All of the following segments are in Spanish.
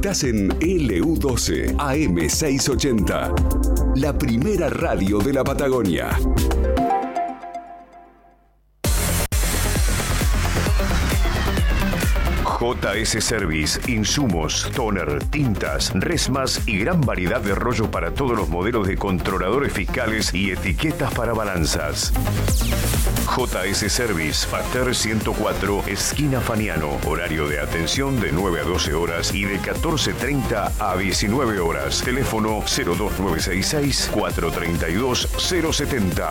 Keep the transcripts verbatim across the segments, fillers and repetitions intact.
Estás en L U doce A M seiscientos ochenta, la primera radio de la Patagonia. J S Service, insumos, toner, tintas, resmas y gran variedad de rollos para todos los modelos de controladores fiscales y etiquetas para balanzas. J S Service, Pater ciento cuatro, esquina Faniano. Horario de atención de nueve a doce horas y de catorce treinta a diecinueve horas. Teléfono cero dos nueve seis seis, cuatro tres dos, cero siete cero.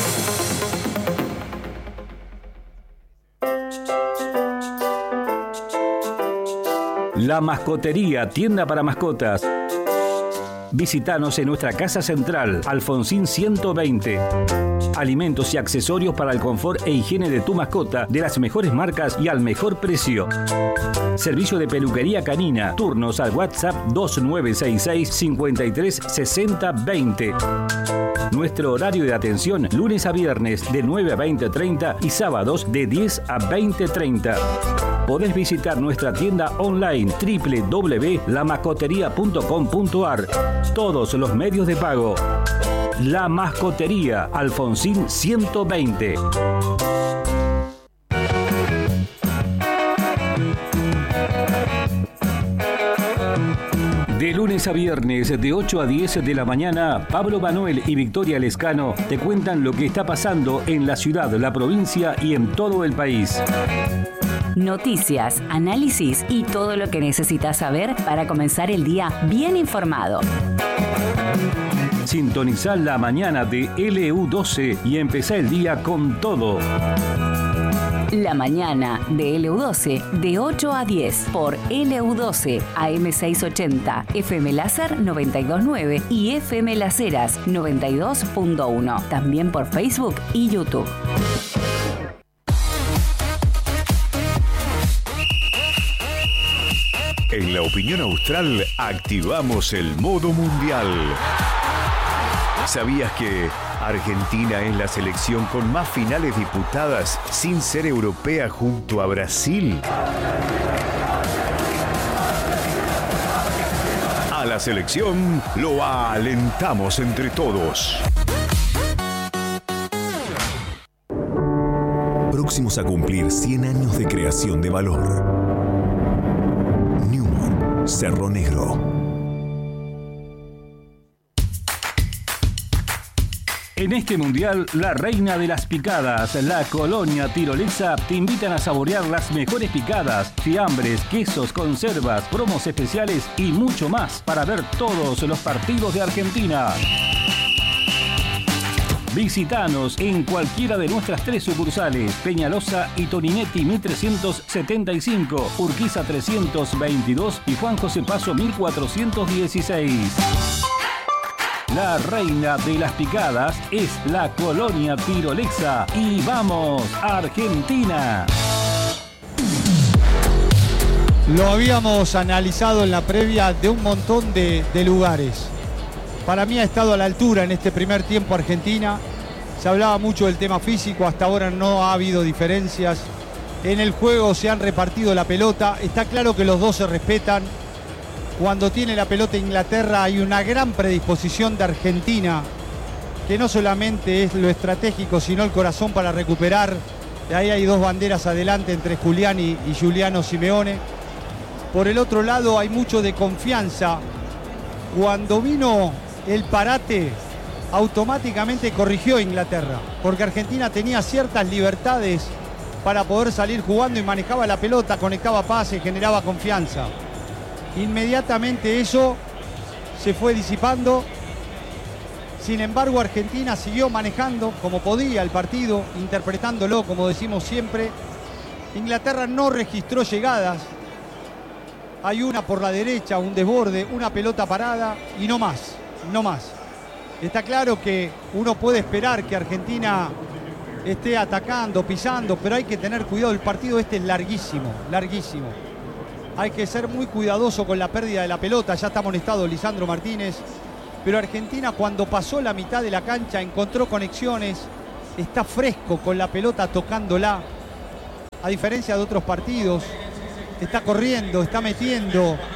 La Mascotería, tienda para mascotas. Visítanos en nuestra casa central, Alfonsín ciento veinte. Alimentos y accesorios para el confort e higiene de tu mascota, de las mejores marcas y al mejor precio. Servicio de peluquería canina. Turnos al WhatsApp dos nueve seis seis, cinco tres seis cero dos cero. Nuestro horario de atención, lunes a viernes de nueve a veinte treinta y sábados de diez a veinte treinta. Podés visitar nuestra tienda online doble u doble u doble u punto la mascotería punto com punto a r. Todos los medios de pago. La Mascotería, Alfonsín ciento veinte. De lunes a viernes, de ocho a diez de la mañana, Pablo Manuel y Victoria Lescano te cuentan lo que está pasando en la ciudad, la provincia y en todo el país. Noticias, análisis y todo lo que necesitas saber para comenzar el día bien informado. Sintonizá la mañana de L U doce y empezá el día con todo. La mañana de L U doce de ocho a diez por L U doce A M seiscientos ochenta, F M Láser noventa y dos punto nueve y F M Las Heras noventa y dos punto uno. También por Facebook y YouTube. En la opinión austral activamos el modo mundial. ¿Sabías que Argentina es la selección con más finales disputadas sin ser europea junto a Brasil? A la selección lo alentamos entre todos. Próximos a cumplir cien años de creación de valor. Newman, Cerro Negro. En este mundial, la reina de las picadas, la Colonia Tirolesa, te invitan a saborear las mejores picadas, fiambres, quesos, conservas, promos especiales y mucho más para ver todos los partidos de Argentina. Visítanos en cualquiera de nuestras tres sucursales, Peñalosa y Toninetti mil trescientos setenta y cinco, Urquiza trescientos veintidós y Juan José Paso mil cuatrocientos dieciséis. La reina de las picadas es la Colonia Tirolesa. Y vamos, Argentina. Lo habíamos analizado en la previa de un montón de, de lugares. Para mí ha estado a la altura en este primer tiempo Argentina. Se hablaba mucho del tema físico, hasta ahora no ha habido diferencias. En el juego se han repartido la pelota. Está claro que los dos se respetan. Cuando tiene la pelota Inglaterra hay una gran predisposición de Argentina, que no solamente es lo estratégico, sino el corazón para recuperar. De ahí hay dos banderas adelante entre Julián y, y Giuliano Simeone. Por el otro lado hay mucho de confianza. Cuando vino el parate, automáticamente corrigió Inglaterra, porque Argentina tenía ciertas libertades para poder salir jugando y manejaba la pelota, conectaba pases, generaba confianza. Inmediatamente eso se fue disipando. Sin embargo, Argentina siguió manejando como podía el partido, interpretándolo como decimos siempre. Inglaterra no registró llegadas. Hay una por la derecha, un desborde, una pelota parada y no más, no más. Está claro que uno puede esperar que Argentina esté atacando, pisando, pero hay que tener cuidado. El partido este es larguísimo, larguísimo. Hay que ser muy cuidadoso con la pérdida de la pelota. Ya está amonestado Lisandro Martínez. Pero Argentina, cuando pasó la mitad de la cancha, encontró conexiones. Está fresco con la pelota tocándola. A diferencia de otros partidos, está corriendo, está metiendo.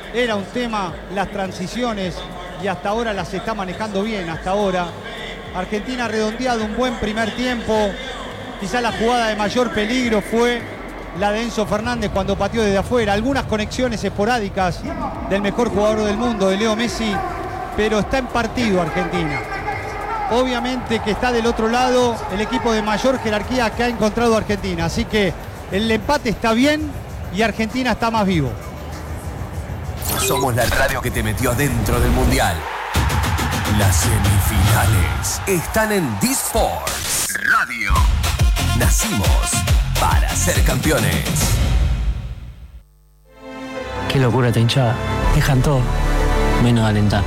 era un tema las transiciones y hasta ahora las está manejando bien, hasta ahora. Argentina ha redondeado un buen primer tiempo. Quizá la jugada de mayor peligro fue la de Enzo Fernández cuando pateó desde afuera. Algunas conexiones esporádicas del mejor jugador del mundo, de Leo Messi, pero está en partido Argentina. Obviamente que está del otro lado el equipo de mayor jerarquía que ha encontrado Argentina. Así que el empate está bien y Argentina está más vivo. Somos la radio que te metió adentro del Mundial. Las semifinales están en D-Sports Radio. Nacimos para ser campeones. Qué locura esta hinchada. Dejan todo, menos alentar.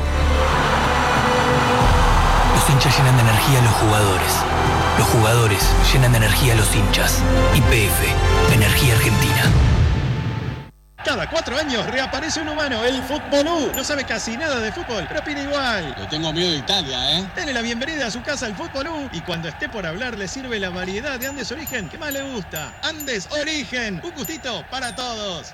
Los hinchas llenan de energía a los jugadores. Los jugadores llenan de energía a los hinchas. Y P F, Energía Argentina. Cada cuatro años reaparece un humano, el Futbolú. No sabe casi nada de fútbol, pero opina igual. Le tengo miedo de Italia, ¿eh? Dale la bienvenida a su casa al Futbolú. Y cuando esté por hablar, le sirve la variedad de Andes Origen que más le gusta. Andes Origen, un gustito para todos.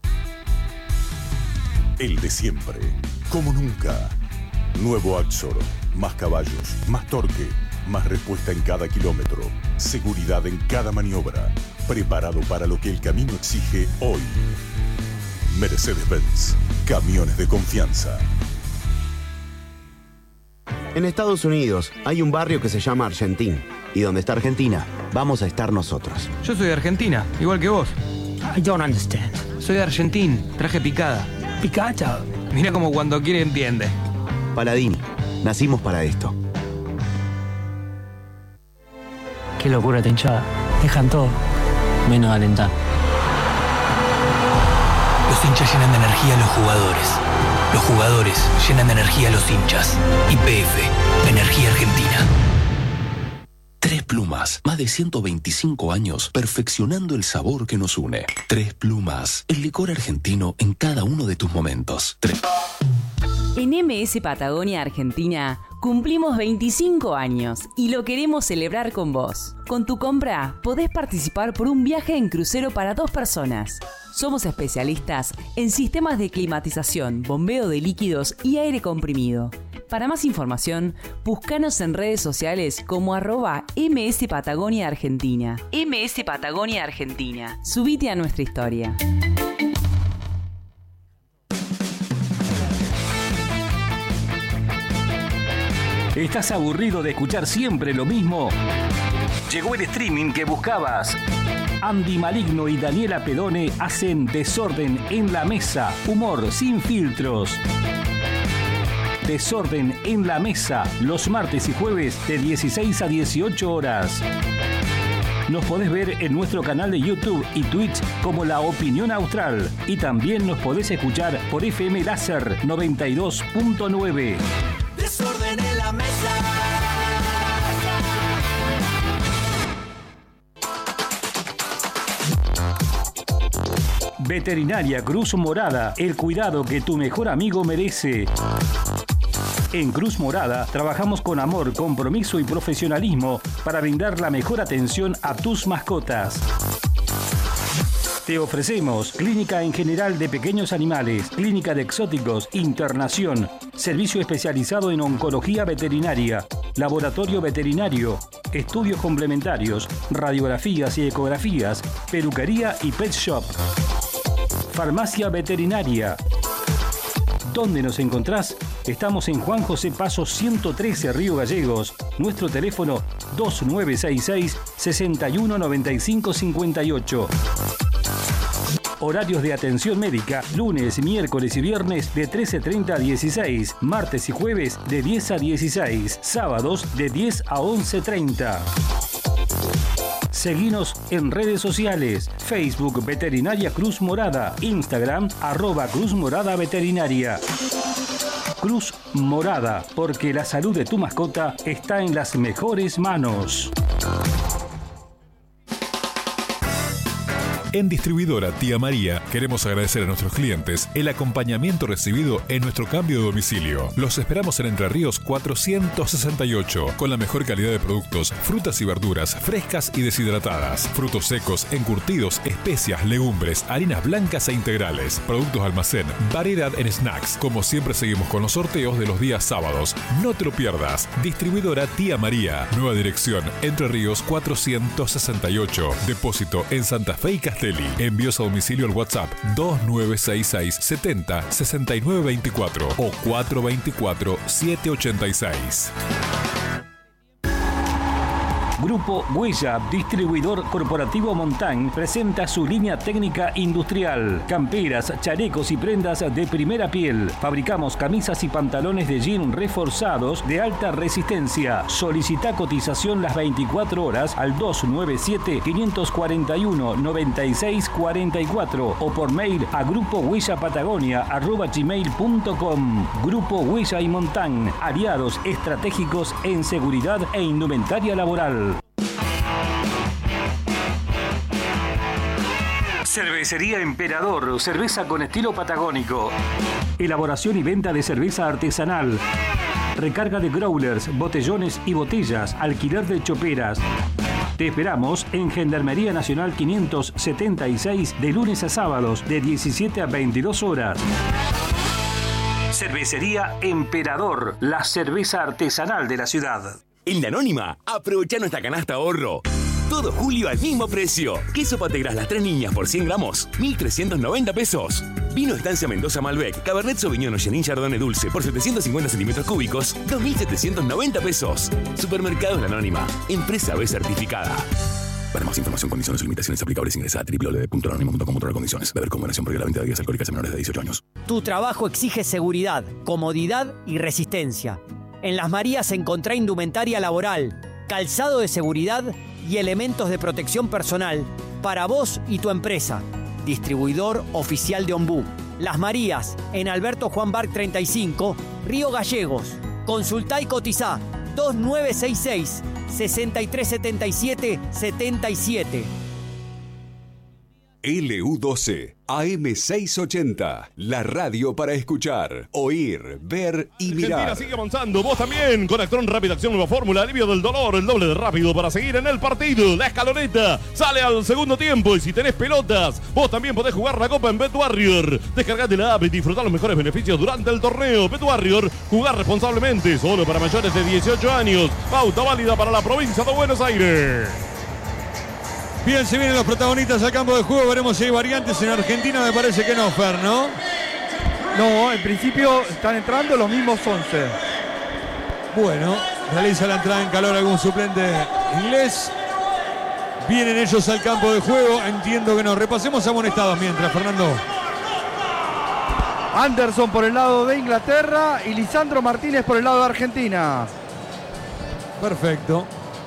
El de siempre, como nunca. Nuevo Axor, más caballos, más torque, más respuesta en cada kilómetro, seguridad en cada maniobra, preparado para lo que el camino exige hoy. Mercedes-Benz, camiones de confianza. En Estados Unidos hay un barrio que se llama Argentín. Y donde está Argentina, vamos a estar nosotros. Yo soy de Argentina, igual que vos. I don't understand. Soy de Argentín, traje picada. Picata. Mira como cuando quiere entiende. Paladini, nacimos para esto. Qué locura esta hinchada. Dejan todo, menos alentar. Los hinchas llenan de energía a los jugadores. Los jugadores llenan de energía a los hinchas. Y P F, Energía Argentina. Tres Plumas, más de ciento veinticinco años perfeccionando el sabor que nos une. Tres Plumas, el licor argentino en cada uno de tus momentos. Tres. En M S Patagonia Argentina cumplimos veinticinco años y lo queremos celebrar con vos. Con tu compra podés participar por un viaje en crucero para dos personas. Somos especialistas en sistemas de climatización, bombeo de líquidos y aire comprimido. Para más información, búscanos en redes sociales como arroba M S Patagonia Argentina. M S Patagonia Argentina. Subite a nuestra historia. ¿Estás aburrido de escuchar siempre lo mismo? Llegó el streaming que buscabas. Andy Maligno y Daniela Pedone hacen Desorden en la Mesa. Humor sin filtros. Desorden en la Mesa, los martes y jueves de dieciséis a dieciocho horas. Nos podés ver en nuestro canal de YouTube y Twitch como La Opinión Austral. Y también nos podés escuchar por F M Láser noventa y dos punto nueve. Desorden en la mesa. Veterinaria Cruz Morada, el cuidado que tu mejor amigo merece. En Cruz Morada trabajamos con amor, compromiso y profesionalismo para brindar la mejor atención a tus mascotas. Te ofrecemos clínica en general de pequeños animales, clínica de exóticos, internación, servicio especializado en oncología veterinaria, laboratorio veterinario, estudios complementarios, radiografías y ecografías, peluquería y pet shop. Farmacia veterinaria. ¿Dónde nos encontrás? Estamos en Juan José Paso ciento trece, Río Gallegos. Nuestro teléfono dos nueve seis seis, seis uno nueve cinco cinco ocho. Horarios de atención médica, lunes, miércoles y viernes de trece treinta a dieciséis, martes y jueves de diez a dieciséis, sábados de diez a once treinta. Seguinos en redes sociales, Facebook Veterinaria Cruz Morada, Instagram arroba Cruz Morada Veterinaria. Cruz Morada, porque la salud de tu mascota está en las mejores manos. En Distribuidora Tía María queremos agradecer a nuestros clientes el acompañamiento recibido en nuestro cambio de domicilio. Los esperamos en Entre Ríos cuatrocientos sesenta y ocho, con la mejor calidad de productos, frutas y verduras frescas y deshidratadas, frutos secos, encurtidos, especias, legumbres, harinas blancas e integrales, productos de almacén, variedad en snacks. Como siempre seguimos con los sorteos de los días sábados. No te lo pierdas. Distribuidora Tía María. Nueva dirección, Entre Ríos cuatrocientos sesenta y ocho. Depósito en Santa Fe y Castelli. Envíos a domicilio al WhatsApp dos nueve seis seis setenta sesenta y nueve veinticuatro o cuatro veinticuatro siete ochenta y seis. Grupo Huella, distribuidor corporativo Montán, presenta su línea técnica industrial. Camperas, chalecos y prendas de primera piel. Fabricamos camisas y pantalones de jean reforzados de alta resistencia. Solicita cotización las veinticuatro horas al dos nueve siete, cinco cuatro uno, nueve seis cuatro cuatro o por mail a grupo huella patagonia arroba gmail punto com. Grupo Huella y Montán, aliados estratégicos en seguridad e indumentaria laboral. Cervecería Emperador, cerveza con estilo patagónico. Elaboración y venta de cerveza artesanal. Recarga de growlers, botellones y botellas. Alquiler de choperas. Te esperamos en Gendarmería Nacional quinientos setenta y seis de lunes a sábados de diecisiete a veintidós horas. Cervecería Emperador, la cerveza artesanal de la ciudad. En La Anónima, aprovecha nuestra canasta ahorro. Todo julio al mismo precio. Queso Pategras Las Tres Niñas por cien gramos, mil trescientos noventa pesos. Vino Estancia Mendoza Malbec, Cabernet Sauvignon o Chenin Chardonnay Dulce por setecientos cincuenta centímetros cúbicos, dos mil setecientos noventa pesos. Supermercados La Anónima, empresa B certificada. Para más información, condiciones y limitaciones aplicables, ingresa a doble u doble u doble u punto anónimo punto com punto a r condiciones. Beber con moderación porque la venta de bebidas alcohólicas a menores de dieciocho años. Tu trabajo exige seguridad, comodidad y resistencia. En Las Marías encontrá indumentaria laboral, calzado de seguridad y elementos de protección personal para vos y tu empresa. Distribuidor oficial de Ombú. Las Marías, en Alberto Juan Barc treinta y cinco, Río Gallegos. Consultá y cotizá dos nueve seis seis, seis tres siete siete, siete siete. L U doce, A M seiscientos ochenta, la radio para escuchar, oír, ver y mirar. Argentina sigue avanzando, vos también, con Actron Rápida Acción Nueva Fórmula, alivio del dolor, el doble de rápido para seguir en el partido. La escaloneta sale al segundo tiempo y si tenés pelotas, vos también podés jugar la copa en Bet Warrior. Descargate la app y disfrutá los mejores beneficios durante el torneo. Bet Warrior, jugar responsablemente, solo para mayores de dieciocho años. Pauta válida para la provincia de Buenos Aires. Bien, se vienen los protagonistas al campo de juego. Veremos si hay variantes. En Argentina me parece que no, Fer, ¿no? No, en principio están entrando los mismos once. Bueno, realiza la entrada en calor algún suplente inglés. Vienen ellos al campo de juego. Entiendo que no. Repasemos amonestados mientras, Fernando. Anderson por el lado de Inglaterra y Lisandro Martínez por el lado de Argentina. Perfecto.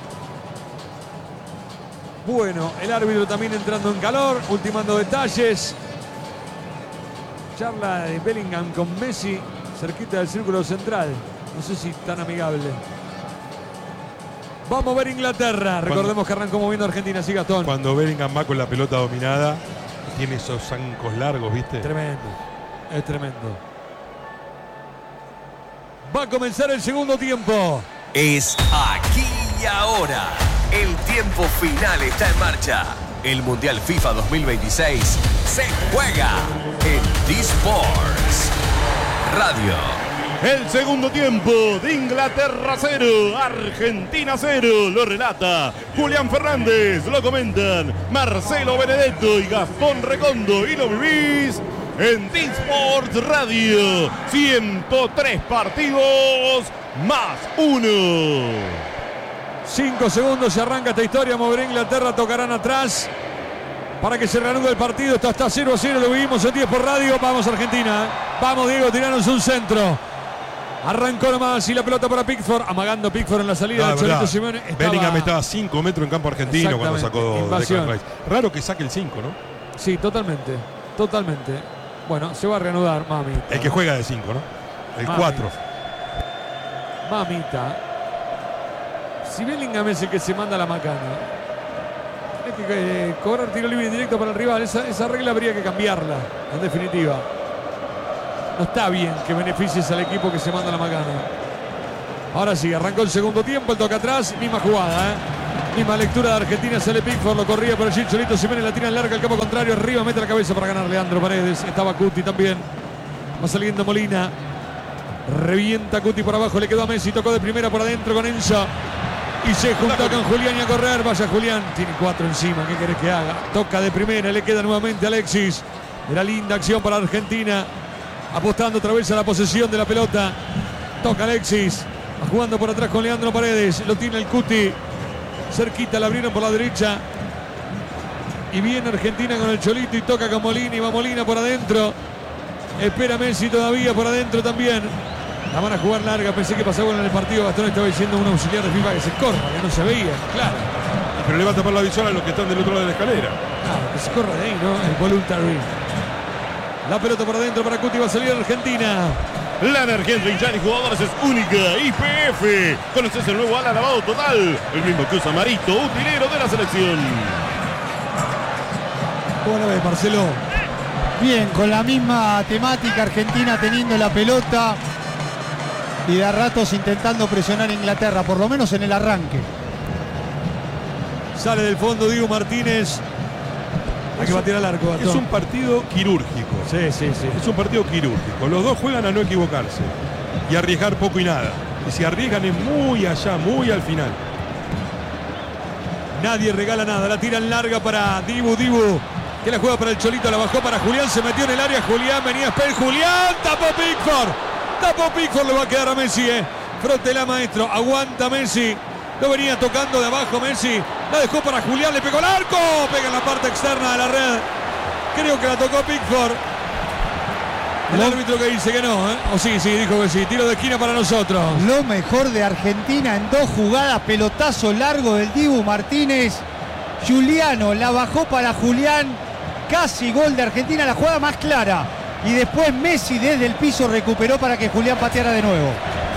Bueno, el árbitro también entrando en calor, ultimando detalles. Charla de Bellingham con Messi, cerquita del círculo central. No sé si tan amigable. Vamos a ver Inglaterra. Recordemos cuando, que arrancó moviendo Argentina, sí, Gastón. Cuando Bellingham va con la pelota dominada, tiene esos zancos largos, ¿viste? Tremendo, es tremendo. Va a comenzar el segundo tiempo. Es aquí y ahora. El tiempo final está en marcha. El Mundial FIFA dos mil veintiséis se juega en D-Sports Radio. El segundo tiempo de Inglaterra cero, Argentina cero. Lo relata Julián Fernández, lo comentan Marcelo Benedetto y Gastón Recondo. Y lo vivís en D-Sports Radio. ciento tres partidos más uno. Cinco segundos se arranca esta historia. Moverá Inglaterra, tocarán atrás para que se reanude el partido. Esto está cero a cero, lo vivimos en diez por radio. Vamos Argentina. Vamos Diego, tiranos un centro. Arrancó nomás y la pelota para Pickford. Amagando Pickford en la salida. No, del Cholito Simeone. Estaba... Bellingham estaba a cinco metros en campo argentino cuando sacó Declan Rice. Raro que saque el cinco, ¿no? Sí, totalmente. Totalmente. Bueno, se va a reanudar, mamita. El que juega de cinco, ¿no? El cuatro. Mamita. Si Bellingham es el que se manda la macana, tenés que eh, cobrar tiro libre directo para el rival. Esa, esa regla habría que cambiarla, en definitiva. No está bien que beneficies al equipo que se manda la macana. Ahora sí, arrancó el segundo tiempo, el toca atrás, misma jugada, ¿eh? Misma lectura de Argentina, sale Pickford, lo corría por allí, Cholito Simeone la tira en larga, el campo contrario, arriba, mete la cabeza para ganar Leandro Paredes. Estaba Cuti también. Va saliendo Molina. Revienta Cuti por abajo, le quedó a Messi, tocó de primera por adentro con Enzo. Y se juntó con Julián y a correr. Vaya Julián, tiene cuatro encima, ¿qué querés que haga? Toca de primera, le queda nuevamente Alexis. Era linda acción para Argentina. Apostando otra vez a la posesión de la pelota. Toca Alexis. Va jugando por atrás con Leandro Paredes. Lo tiene el Cuti. Cerquita, la abrieron por la derecha. Y viene Argentina con el Cholito y toca con Molina. Y va Molina por adentro. Espera Messi todavía por adentro también. La van a jugar larga. Pensé que pasaba en el partido. Gastón estaba diciendo a un auxiliar de FIFA que se corra, que no se veía. Claro. Pero le va a tapar la visual a los que están del otro lado de la escalera. Claro, que se corra de ahí, ¿no? El voluntary. La pelota por adentro para Cuti. Va a salir Argentina. La energía entre hinchas y jugadores es única. I P F. ¿Conoces el nuevo ala lavado total? El mismo que usa Marito, utilero de la selección. ¿Cómo lo ves, Marcelo? Bien, con la misma temática, Argentina teniendo la pelota y de a ratos intentando presionar a Inglaterra, por lo menos en el arranque. Sale del fondo Diego Martínez. Hay que batir al arco. Es un partido quirúrgico. Sí, sí, sí. Es un partido quirúrgico. Los dos juegan a no equivocarse y arriesgar poco y nada. Y si arriesgan es muy allá, muy al final. Nadie regala nada. La tiran larga para Dibu. Dibu, que la juega para el Cholito. La bajó para Julián. Se metió en el área. Julián venía a Spell. Julián. Tapó Pickford. Tapó Pickford. Le va a quedar a Messi. Eh. Frótela, maestro. Aguanta Messi. Lo venía tocando de abajo Messi. La dejó para Julián. Le pegó el arco. Pega en la parte externa de la red. Creo que la tocó Pickford. El lo... árbitro que dice que no, ¿eh? O sí, sí, dijo que sí. Tiro de esquina para nosotros. Lo mejor de Argentina en dos jugadas. Pelotazo largo del Dibu Martínez. Juliano la bajó para Julián. Casi gol de Argentina. La jugada más clara. Y después Messi desde el piso recuperó para que Julián pateara de nuevo.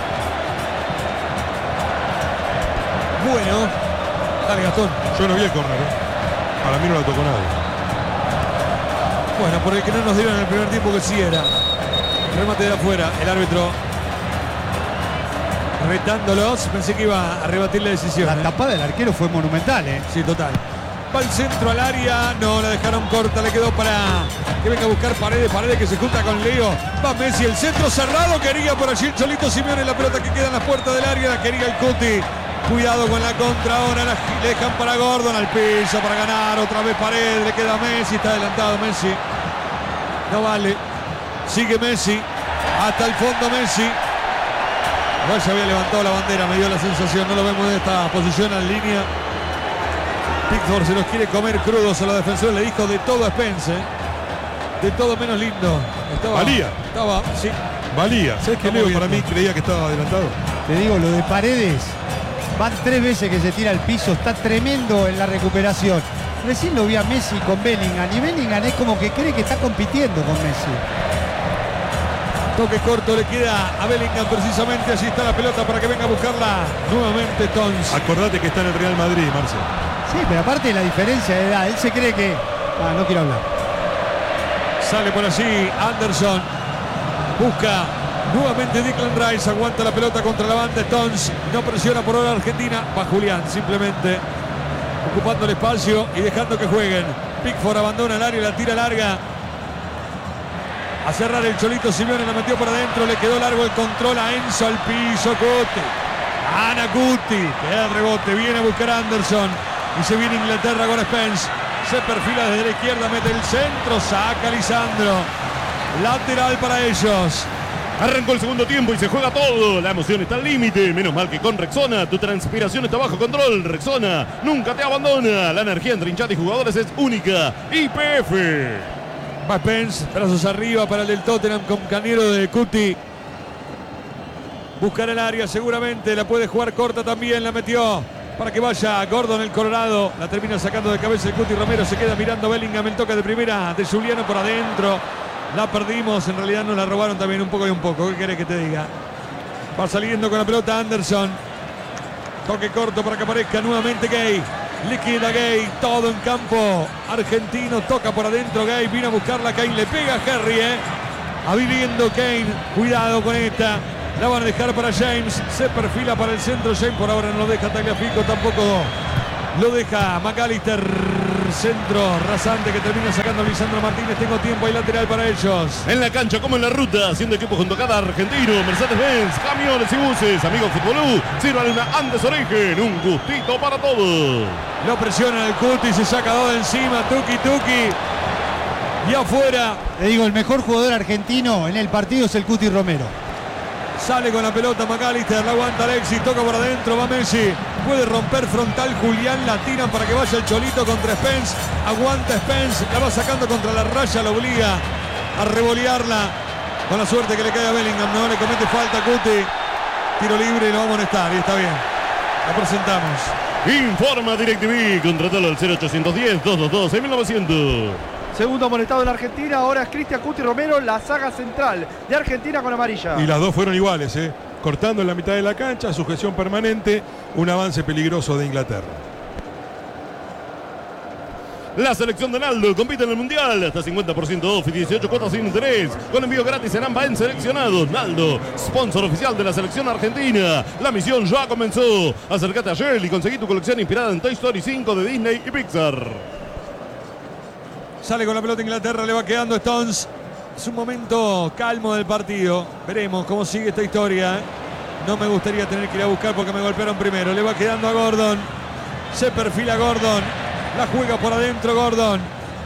Bueno, dale Gastón. Yo no vi el córner, ¿eh? Para mí no la tocó nadie. Bueno, por el que no nos dieron en el primer tiempo que sí era. Remate de afuera, el árbitro retándolos. Pensé que iba a rebatir la decisión. La ¿eh? tapada del arquero fue monumental, ¿eh? Sí, total. Va al centro al área. No, la dejaron corta. Le quedó para que venga a buscar Paredes. Paredes que se junta con Leo. Va Messi, el centro cerrado. Quería por allí el Cholito Simeone. La pelota que queda en las puertas del área. La quería el Cuti. Cuidado con la contra ahora, la dejan para Gordon al piso para ganar, otra vez Paredes, le queda Messi, está adelantado Messi. No vale, sigue Messi, hasta el fondo Messi. Igual se había levantado la bandera, me dio la sensación, no lo vemos en esta posición en línea. Pickford se los quiere comer crudos a los defensores, le dijo de todo a Spence, ¿eh? De todo menos lindo. Estaba, Valía. Estaba, sí. Valía. ¿Sabes que Leo para mí creía que estaba adelantado? Te digo, lo de Paredes. Van tres veces que se tira al piso, está tremendo en la recuperación. Recién lo vi a Messi con Bellingham y Bellingham es como que cree que está compitiendo con Messi. Toque corto le queda a Bellingham precisamente, allí está la pelota para que venga a buscarla nuevamente Tons. Acordate que está en el Real Madrid, Marcelo. Sí, pero aparte de la diferencia de edad, él se cree que... Ah, no quiero hablar. Sale por allí Anderson, busca... Nuevamente Declan Rice, aguanta la pelota contra la banda Stones, no presiona por ahora Argentina, va Julián simplemente ocupando el espacio y dejando que jueguen. Pickford abandona el área y la tira larga. A cerrar el Cholito Simeone, la metió por adentro, le quedó largo el control a Enzo al piso, Cuti. Ana Cuti, queda el rebote, viene a buscar a Anderson y se viene Inglaterra con Spence. Se perfila desde la izquierda, mete el centro, saca Lisandro. Lateral para ellos. Arrancó el segundo tiempo y se juega todo. La emoción está al límite. Menos mal que con Rexona tu transpiración está bajo control. Rexona nunca te abandona. La energía entre hinchada y jugadores es única. I P F. Va Spence, brazos arriba para el del Tottenham, compañero de Cuti. Buscar el área seguramente. La puede jugar corta también. La metió para que vaya Gordon, el Colorado. La termina sacando de cabeza el Cuti Romero. Se queda mirando Bellingham. El toque de primera de Juliano por adentro. La perdimos, en realidad nos la robaron también un poco y un poco. ¿Qué querés que te diga? Va saliendo con la pelota Anderson. Toque corto para que aparezca nuevamente Gay. Le queda Gay, todo en campo argentino, toca por adentro Gay, viene a buscarla Kane, le pega a Harry, eh. Abriendo Kane, cuidado con esta. La van a dejar para James, se perfila para el centro, James por ahora no lo deja Tagliafico, tampoco lo deja McAllister, centro rasante que termina sacando a Lisandro Martínez. Tengo tiempo, hay lateral para ellos. En la cancha como en la ruta, haciendo equipo junto a cada argentino, Mercedes-Benz, camiones y buses, amigos Futbolú, sirvan una Andes Origen, un gustito para todos. Lo presiona el Cuti, se saca dos de encima, Tuki Tuki. Y afuera. Le digo, el mejor jugador argentino en el partido es el Cuti Romero. Sale con la pelota McAllister, la aguanta Alexis, toca por adentro, va Messi. Puede romper frontal Julián, la tiran para que vaya el Cholito contra Spence. Aguanta Spence, la va sacando contra la raya, la obliga a revolearla. Con la suerte que le cae a Bellingham, no le comete falta Cuti. Tiro libre y lo va a amonestar y está bien. La presentamos. Informa DirecTV, contratalo al cero ochocientos diez, doscientos veintidós, seis mil novecientos. Segundo amonestado en Argentina, ahora es Cristian Cuti Romero, la saga central de Argentina con amarilla. Y las dos fueron iguales, ¿eh? Cortando en la mitad de la cancha, sujeción permanente, un avance peligroso de Inglaterra. La selección de Naldo compite en el Mundial. Hasta cincuenta por ciento off y dieciocho cuotas sin interés. Con envío gratis en AMBA en seleccionados. Naldo, sponsor oficial de la selección argentina. La misión ya comenzó. Acércate a Shell y conseguí tu colección inspirada en Toy Story cinco de Disney y Pixar. Sale con la pelota Inglaterra, le va quedando Stones. Es un momento calmo del partido. Veremos cómo sigue esta historia. No me gustaría tener que ir a buscar porque me golpearon primero. Le va quedando a Gordon. Se perfila Gordon. La juega por adentro Gordon.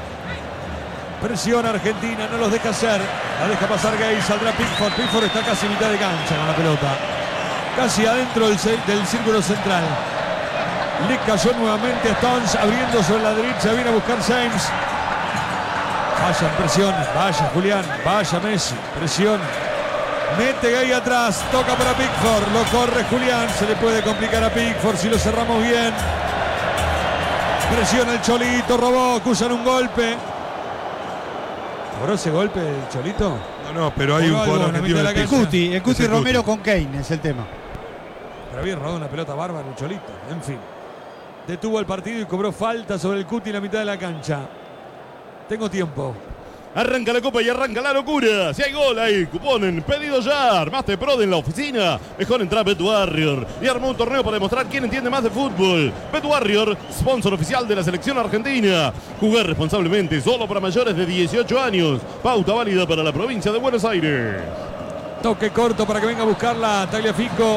Presiona Argentina, no los deja hacer. La deja pasar Gay, saldrá Pickford. Pickford está casi mitad de cancha con la pelota. Casi adentro del, del círculo central. Le cayó nuevamente a Stones, abriendo sobre la derecha. Viene a buscar James. Vaya presión, vaya Julián, vaya Messi, presión. Mete Gay atrás, toca para Pickford, lo corre Julián, se le puede complicar a Pickford si lo cerramos bien. Presiona el Cholito, robó, acusan un golpe. ¿Cobró ese golpe el Cholito? No, no, pero hay un jugador argentino. El Cuti, el Cuti Romero con Kane es el tema. Pero había robado una pelota bárbara el Cholito, en fin. Detuvo el partido y cobró falta sobre el Cuti en la mitad de la cancha. Tengo tiempo. Arranca la copa y arranca la locura. Si hay gol ahí, cupón en pedido ya. Armaste Prod en la oficina. Mejor entrar a Bet Warrior y armó un torneo para demostrar quién entiende más de fútbol. Bet Warrior, sponsor oficial de la selección argentina. Jugar responsablemente, solo para mayores de dieciocho años. Pauta válida para la provincia de Buenos Aires. Toque corto para que venga a buscarla Tagliafico.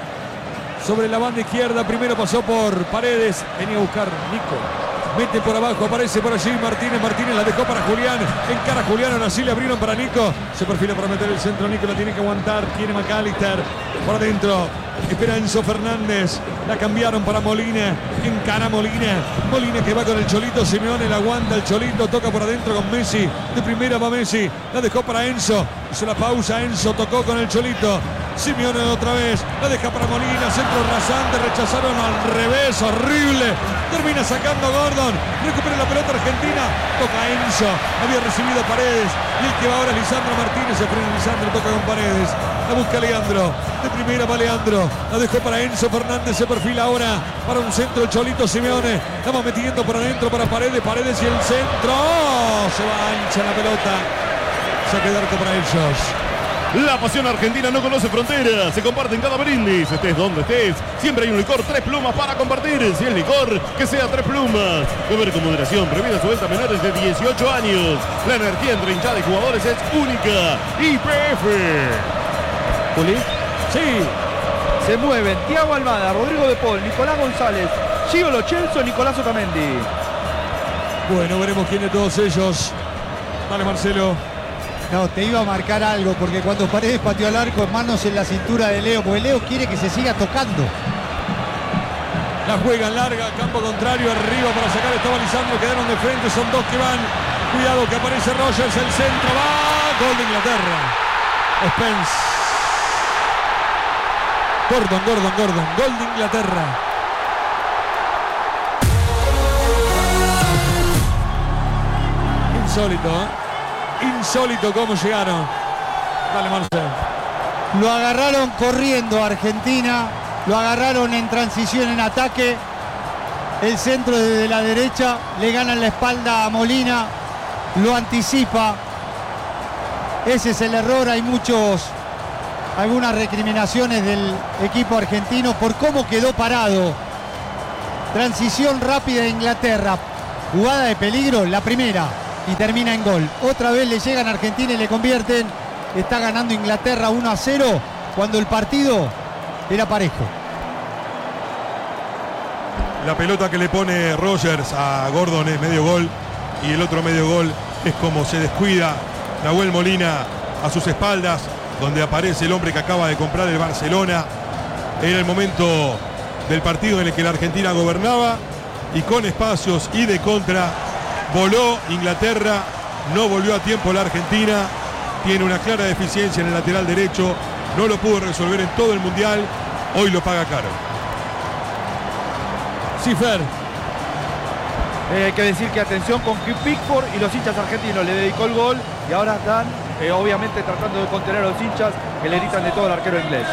Sobre la banda izquierda, primero pasó por Paredes. Venía a buscar Nico. Mete por abajo, aparece por allí Martínez. Martínez la dejó para Julián. Encara a Julián, ahora sí le abrieron para Nico. Se perfila para meter el centro. Nico la tiene que aguantar. Tiene McAllister por adentro. Espera Enzo Fernández. La cambiaron para Molina. Encara Molina. Molina que va con el Cholito. Simeone la aguanta el Cholito. Toca por adentro con Messi. De primera va Messi. La dejó para Enzo. Hizo la pausa. Enzo tocó con el Cholito. Simeone otra vez. La deja para Molina. Centro rasante. Rechazaron al revés. Horrible. Termina sacando Gordon. Recupera la pelota Argentina. Toca Enzo. Había recibido Paredes. Y el que va ahora es Lisandro Martínez. Se frena Lisandro. Toca con Paredes. La busca Leandro. De primera va Leandro. La dejó para Enzo Fernández. Se perfila ahora para un centro el Cholito Simeone. La va metiendo por adentro para Paredes. Paredes y el centro. ¡Oh! Se va ancha la pelota. Saque de arco para ellos. La pasión argentina no conoce fronteras. Se comparte en cada brindis. Estés donde estés. Siempre hay un licor Tres Plumas para compartir. Si es licor, que sea Tres Plumas. Beber con moderación. Prohibida su venta a menores de dieciocho años. La energía entre hinchada y jugadores es única. Y P F. ¿Juli? Sí. Se mueven Thiago Almada, Rodrigo de Paul, Nicolás González, Gio Lo Celso, Nicolás Otamendi. Bueno, veremos quién de todos ellos. Dale, Marcelo. No, te iba a marcar algo, porque cuando Paredes pateó al arco, manos en la cintura de Leo, porque Leo quiere que se siga tocando. La juega larga, campo contrario, arriba para sacar, estaba Lisandro, quedaron de frente, son dos que van. Cuidado que aparece Rogers, el centro, va, gol de Inglaterra. Spence. Gordon, Gordon, Gordon, gol de Inglaterra. Insólito, ¿eh? Insólito cómo llegaron. Dale, Marcelo. Lo agarraron corriendo a Argentina, lo agarraron en transición, en ataque. el centro desde la derecha, le ganan la espalda a Molina, lo anticipa. Ese es el error, hay muchos, algunas recriminaciones del equipo argentino por cómo quedó parado. Transición rápida de Inglaterra, jugada de peligro, la primera, y termina en gol. Otra vez le llegan a Argentina y le convierten. Está ganando Inglaterra uno a cero cuando el partido era parejo. La pelota que le pone Rogers a Gordon es medio gol, y el otro medio gol es como se descuida Nahuel Molina a sus espaldas, donde aparece el hombre que acaba de comprar el Barcelona. Era el momento del partido en el que la Argentina gobernaba, y con espacios y de contra voló Inglaterra, no volvió a tiempo la Argentina. Tiene una clara deficiencia en el lateral derecho, no lo pudo resolver en todo el Mundial, hoy lo paga caro. Cifer. Eh, hay que decir que atención con Pickford y los hinchas argentinos, le dedicó el gol y ahora están eh, obviamente tratando de contener a los hinchas que le gritan de todo al arquero inglés.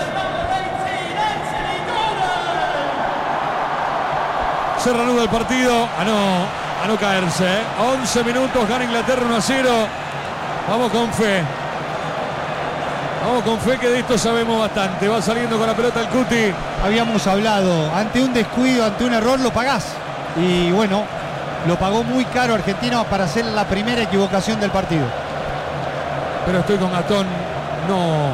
Se reanuda el partido a no, a no caerse. ¿eh? once minutos, gana Inglaterra uno a cero. Vamos con fe. Vamos con fe que de esto sabemos bastante. Va saliendo con la pelota el Cuti. Habíamos hablado, ante un descuido, ante un error, lo pagás. Y bueno, lo pagó muy caro Argentina para hacer la primera equivocación del partido. Pero estoy con Gastón. No.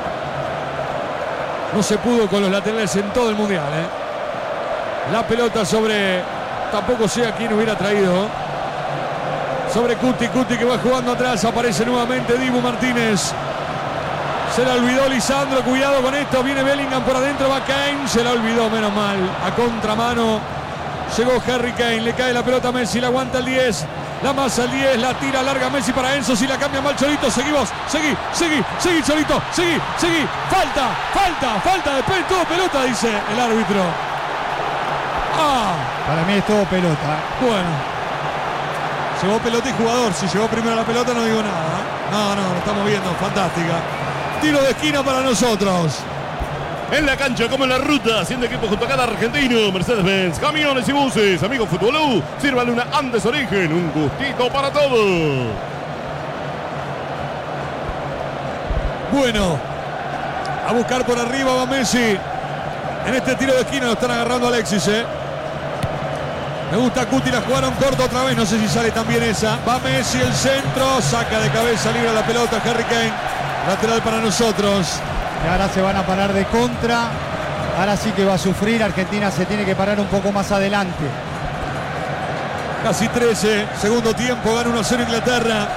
No se pudo con los laterales en todo el Mundial. ¿eh? La pelota sobre... Tampoco sé a quién hubiera traído. Sobre Cuti. Cuti que va jugando atrás. Aparece nuevamente Dibu Martínez. Se la olvidó Lisandro, cuidado con esto, viene Bellingham por adentro, va Kane, se la olvidó, menos mal, a contramano, llegó Harry Kane, le cae la pelota a Messi, la aguanta el diez, la masa el diez, la tira larga Messi para Enzo, si la cambia mal Cholito, seguimos, seguí, seguí, seguí Cholito, seguí, seguí, falta, falta, falta, después todo pelota, dice el árbitro. Ah. Para mí es todo pelota. Bueno. Llegó pelota y jugador, si llegó primero la pelota no digo nada. No, no, lo estamos viendo, fantástica. Tiro de esquina para nosotros. En la cancha como en la ruta, haciendo equipo junto a cada argentino. Mercedes-Benz, camiones y buses. Amigos Futbolú, sírvale una Andes Origen. Un gustito para todos. Bueno, a buscar por arriba va Messi. En este tiro de esquina lo están agarrando a Alexis, ¿eh? Me gusta Cuti, la jugaron corto otra vez. No sé si sale también esa. Va Messi, el centro. Saca de cabeza, libra la pelota Harry Kane. Lateral para nosotros. Y ahora se van a parar de contra. Ahora sí que va a sufrir. Argentina se tiene que parar un poco más adelante. Casi trece. Segundo tiempo. Gana uno a cero Inglaterra.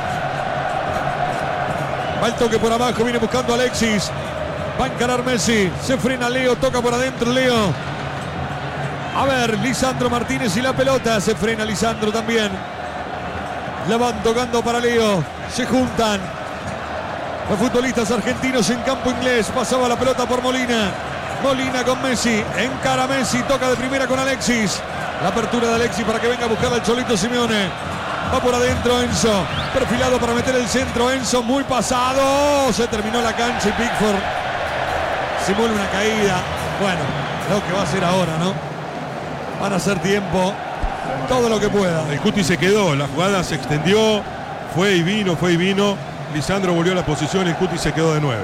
Va el toque por abajo. Viene buscando a Alexis. Va a encarar Messi. Se frena Leo. Toca por adentro Leo. A ver, Lisandro Martínez y la pelota. Se frena Lisandro también. La van tocando para Leo. Se juntan los futbolistas argentinos en campo inglés. Pasaba la pelota por Molina. Molina con Messi. Encara Messi. Toca de primera con Alexis. La apertura de Alexis para que venga a buscar al Cholito Simeone. Va por adentro Enzo. Perfilado para meter el centro. Enzo muy pasado. Se terminó la cancha y Pickford simula una caída. Bueno, lo que va a hacer ahora, ¿no? Van a hacer tiempo. Todo lo que pueda. El Cuti se quedó. La jugada se extendió. Fue y vino, fue y vino. Lisandro volvió a la posición y el Cuti se quedó de nueve.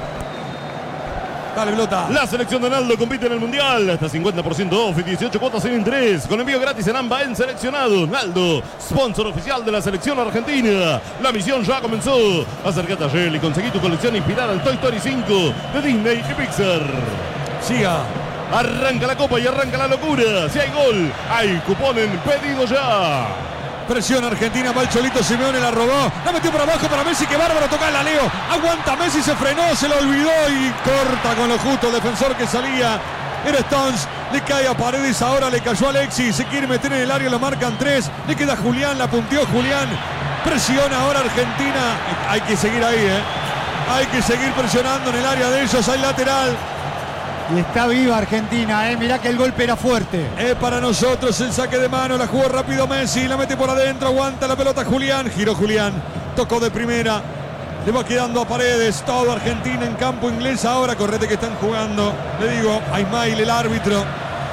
Dale, pelota. La selección de Naldo compite en el Mundial. Hasta cincuenta por ciento off y dieciocho cuotas sin interés. Con envío gratis en AMBA en Seleccionado. Naldo, sponsor oficial de la selección argentina. La misión ya comenzó. Acércate a Shell y conseguí tu colección inspirada al Toy Story cinco de Disney y Pixar. Siga. Arranca la copa y arranca la locura. Si hay gol, hay cupón en pedido ya. Presión Argentina, va el Cholito Simeone, la robó, la metió por abajo para Messi, que bárbaro, toca la Leo, aguanta Messi, se frenó, se lo olvidó y corta con lo justo el defensor que salía, era Stones, le cae a Paredes, ahora le cayó a Alexis, se quiere meter en el área, lo marcan tres, le queda Julián, la punteó Julián, presiona ahora Argentina, hay que seguir ahí, ¿eh? hay que seguir presionando en el área de ellos, hay lateral. Y está viva Argentina, ¿eh? Mirá que el golpe era fuerte. Es para nosotros el saque de mano, la jugó rápido Messi, la mete por adentro, aguanta la pelota Julián, giró Julián, tocó de primera, le va quedando a Paredes, todo Argentina en campo inglés ahora, correte que están jugando, le digo a Ismail, el árbitro,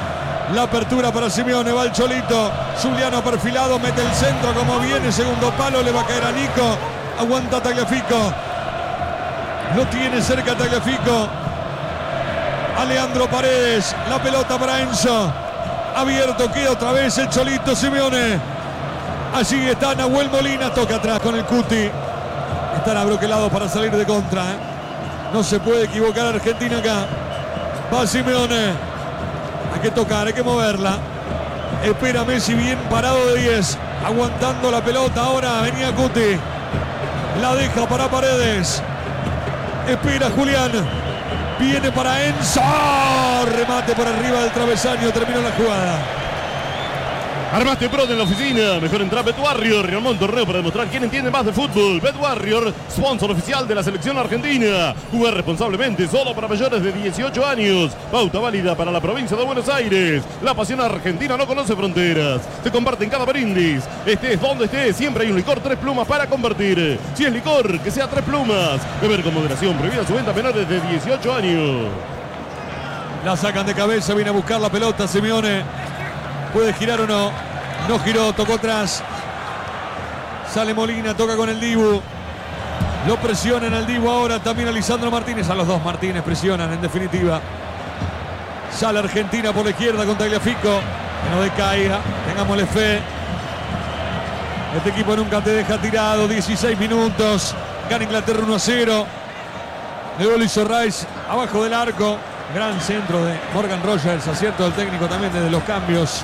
La apertura para Simeone, va el Cholito. Giuliano perfilado, mete el centro como viene. Segundo palo, le va a caer a Nico. Aguanta Tagliafico. Lo tiene cerca Tagliafico. A Leandro Paredes. La pelota para Enzo. Abierto, queda otra vez el Cholito Simeone. Allí está Nahuel Molina. Toca atrás con el Cuti. Están abroquelados para salir de contra. ¿eh? No se puede equivocar Argentina acá. Va Simeone. Hay que tocar, hay que moverla. Espera Messi bien parado de diez. Aguantando la pelota ahora. Venía Cuti. La deja para Paredes. Espera Julián. Viene para Enzo. Remate por arriba del travesaño. Terminó la jugada. Armaste Pro en la oficina. Mejor entrar Bet Warrior. Armó un torneo para demostrar quién entiende más de fútbol. Bet Warrior, sponsor oficial de la selección argentina. Jugar responsablemente solo para mayores de dieciocho años. Pauta válida para la provincia de Buenos Aires. La pasión argentina no conoce fronteras. Se comparte en cada brindis. Estés donde estés, siempre hay un licor Tres Plumas para compartir. Si es licor, que sea Tres Plumas. Beber con moderación. Prohibida su venta a menores de dieciocho años. La sacan de cabeza. Viene a buscar la pelota Simeone. Puede girar o no. No giró, tocó atrás. Sale Molina, toca con el Dibu. Lo presionan al Dibu ahora. También a Lisandro Martínez. A los dos Martínez presionan en definitiva. Sale Argentina por la izquierda con Tagliafico. Que no decaiga. Tengámosle fe. Este equipo nunca te deja tirado. dieciséis minutos. Gana Inglaterra uno a cero. El gol hizo Rice abajo del arco. Gran centro de Morgan Rogers. Acierto del técnico también desde los cambios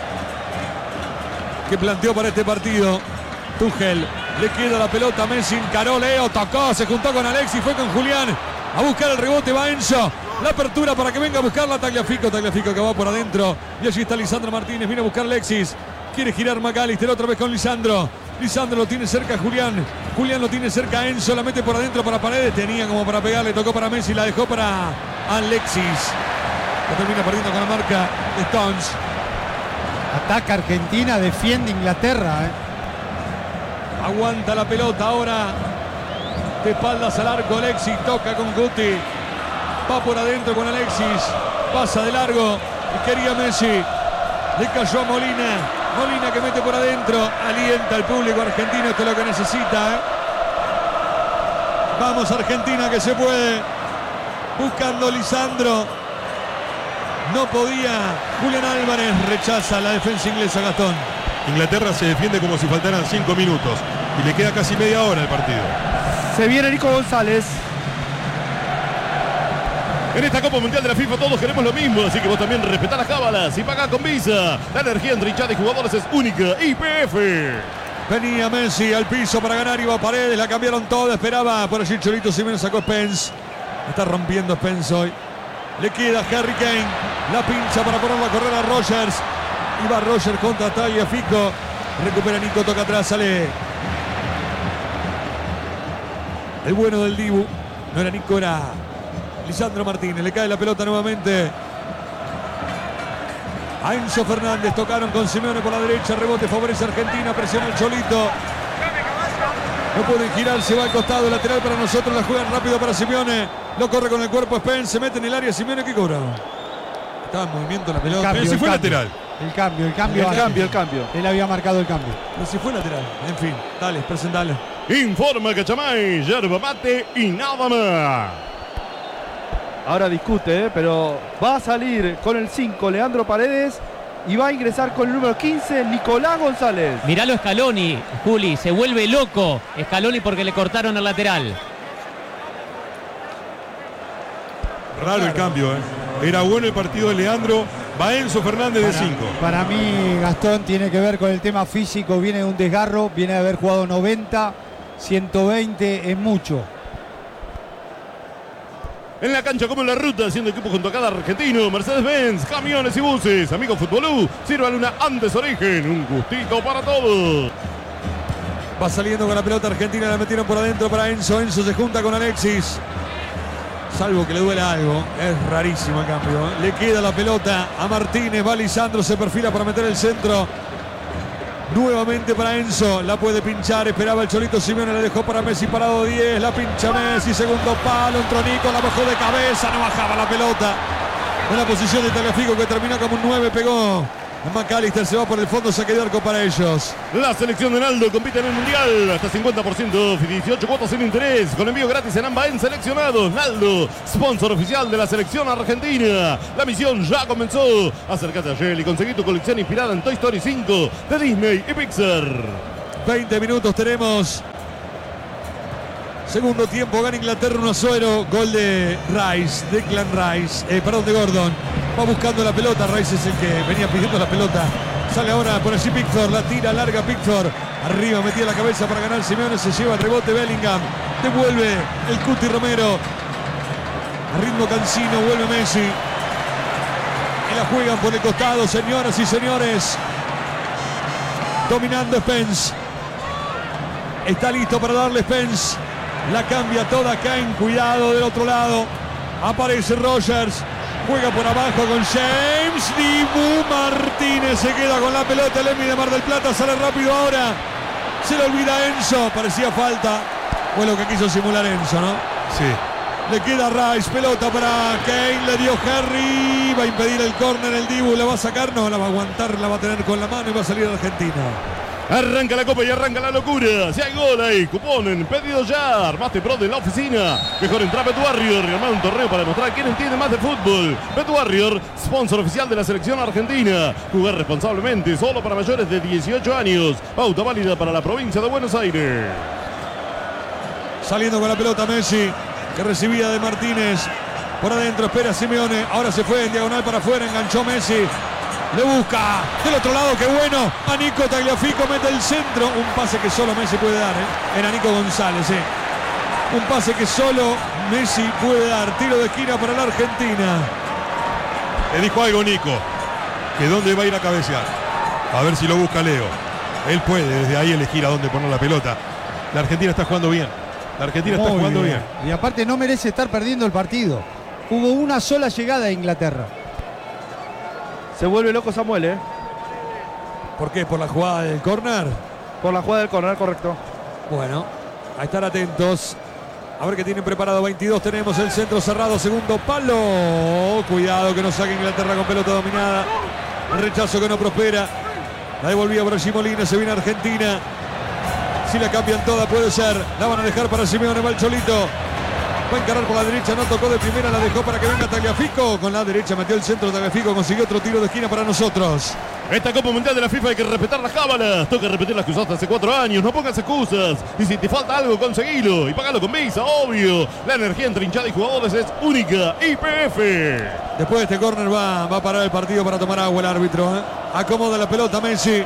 que planteó para este partido. Tuchel. Le queda la pelota. Messi encaró. Leo tocó. Se juntó con Alexis. Fue con Julián. A buscar el rebote. Va Enzo. La apertura para que venga a buscarla Tagliafico. Tagliafico que va por adentro. Y allí está Lisandro Martínez. Viene a buscar Alexis. Quiere girar McAllister otra vez con Lisandro. Lisandro lo tiene cerca a Julián. Julián lo tiene cerca a Enzo. La mete por adentro para Paredes. Tenía como para pegarle. Tocó para Messi. La dejó para Alexis. Que termina perdiendo con la marca de Stones. Ataca Argentina. Defiende Inglaterra. ¿eh? Aguanta la pelota ahora. De espaldas al arco. Alexis toca con Guti. Va por adentro con Alexis. Pasa de largo. Y quería Messi. Le cayó a Molina. Molina que mete por adentro. Alienta al público argentino. Esto es lo que necesita. ¿eh? Vamos Argentina que se puede. Buscando Lisandro. No podía. Julián Álvarez rechaza la defensa inglesa, Gastón. Inglaterra se defiende como si faltaran cinco minutos. Y le queda casi media hora el partido. Se viene Nico González. En esta Copa Mundial de la FIFA todos queremos lo mismo, así que vos también respetá las cábalas y pagá con Visa. La energía entre hinchada y jugadores es única. I P F. Venía Messi al piso para ganar, iba a Paredes, la cambiaron toda, esperaba por allí Cholito Simeone, sacó Spence. Está rompiendo Spence hoy. Le queda Harry Kane, la pincha para ponerla a correr a Rogers. Iba Rogers contra Tagliafico. Recupera Nico, toca atrás, sale el bueno del Dibu. No era Nico, era Lisandro Martínez. Le cae la pelota nuevamente a Enzo Fernández. Tocaron con Simeone por la derecha. Rebote favorece a Argentina. Presiona el Cholito. No pueden girar. Se va al costado. Lateral para nosotros. La juegan rápido para Simeone. Lo corre con el cuerpo Spence. Se mete en el área. Simeone que cobra. Estaba en movimiento la pelota. Pero si fue lateral. El cambio, el cambio. El cambio, el cambio. Él había marcado el cambio. Pero si fue lateral. En fin. Dale, presentale. Informa Cachamay, yerba mate y nada más. Ahora discute, ¿eh? Pero va a salir con el cinco Leandro Paredes y va a ingresar con el número quince Nicolás González. Miralo Scaloni, Juli, se vuelve loco Scaloni porque le cortaron el lateral. Raro claro. El cambio, ¿eh? Era bueno el partido de Leandro. Va Enzo Fernández de cinco. Para mí, Gastón, tiene que ver con el tema físico. Viene de un desgarro, viene de haber jugado noventa, ciento veinte, es mucho. En la cancha como en la ruta, haciendo equipo junto a cada argentino. Mercedes-Benz, camiones y buses. Amigo Futbolú, sírvale una Andes Origen. Un gustito para todos. Va saliendo con la pelota Argentina, la metieron por adentro para Enzo. Enzo se junta con Alexis. Salvo que le duele algo. Es rarísimo el cambio. Le queda la pelota a Martínez. Va Lisandro, se perfila para meter el centro. Nuevamente para Enzo. La puede pinchar. Esperaba el Cholito Simeone. La dejó para Messi parado diez. La pincha Messi. Segundo palo. Entró Nico. La bajó de cabeza. No bajaba la pelota. En la posición de Tagliafico, que terminó como un nueve, pegó. McAllister, se va por el fondo, saque de arco para ellos. La selección de Naldo compite en el Mundial. Hasta cincuenta por ciento, dieciocho cuotas sin interés. Con envío gratis en Amba en seleccionados. Naldo, sponsor oficial de la selección argentina. La misión ya comenzó. Acércate a Shell y conseguí tu colección inspirada en Toy Story cinco de Disney y Pixar. veinte minutos tenemos. Segundo tiempo, gana Inglaterra uno a cero. Gol de Rice, Declan Rice. Eh, perdón, de Gordon. Va buscando la pelota. Rice es el que venía pidiendo la pelota. Sale ahora por allí Pickford. La tira larga Pickford. Arriba metía la cabeza para ganar Simeone. Se lleva el rebote Bellingham. Devuelve el Cuti Romero. A ritmo cansino vuelve Messi. Y la juegan por el costado, señoras y señores. Dominando Spence. Está listo para darle Spence. La cambia toda Kane. Cuidado del otro lado. Aparece Rogers. Juega por abajo con James. Dibu Martínez se queda con la pelota. El Emi de Mar del Plata sale rápido ahora. Se le olvida Enzo. Parecía falta. Fue lo que quiso simular Enzo, ¿no? Sí. Le queda Rice. Pelota para Kane. Le dio Harry. Va a impedir el córner. El Dibu la va a sacar. No, la va a aguantar. La va a tener con la mano y va a salir Argentina. Arranca la copa y arranca la locura. Si hay gol ahí, cupón en pedido ya. Armaste pro de la oficina. Mejor entra Bet Warrior y armar un torneo para demostrar quién entiende más de fútbol. Bet Warrior, sponsor oficial de la selección argentina. Jugar responsablemente, solo para mayores de dieciocho años. Pauta válida para la provincia de Buenos Aires. Saliendo con la pelota Messi, que recibía de Martínez. Por adentro espera Simeone. Ahora se fue en diagonal para afuera. Enganchó Messi. Le busca del otro lado, qué bueno. A Nico Tagliafico mete el centro. Un pase que solo Messi puede dar, ¿eh? Era Nico González, ¿eh? Un pase que solo Messi puede dar. Tiro de esquina para la Argentina. Le dijo algo Nico, que dónde va a ir a cabecear. A ver si lo busca Leo. Él puede desde ahí elegir a dónde poner la pelota. La Argentina está jugando bien. La Argentina Muy está jugando bien. bien. Y aparte no merece estar perdiendo el partido. Hubo una sola llegada a Inglaterra. Se vuelve loco Samuel, ¿eh? ¿Por qué? ¿Por la jugada del córner? Por la jugada del córner, correcto. Bueno, a estar atentos. A ver qué tienen preparado. veintidós tenemos el centro cerrado. Segundo palo. Cuidado que no saque Inglaterra con pelota dominada. El rechazo que no prospera. La devolvía por allí Molina. Se viene Argentina. Si la cambian toda puede ser. La van a dejar para Simeone. Va el Cholito. Va a encarar por la derecha, no tocó de primera, la dejó para que venga Tagliafico. Con la derecha metió el centro Tagliafico, consiguió otro tiro de esquina para nosotros. Esta Copa Mundial de la FIFA hay que respetar las cábalas. Toca repetir las que usaste hace cuatro años. No pongas excusas. Y si te falta algo, conseguilo. Y pagalo con Visa, obvio. La energía entre hinchada y jugadores es única. Y P F. Después de este córner va, va a parar el partido para tomar agua el árbitro, ¿eh? Acomoda la pelota Messi.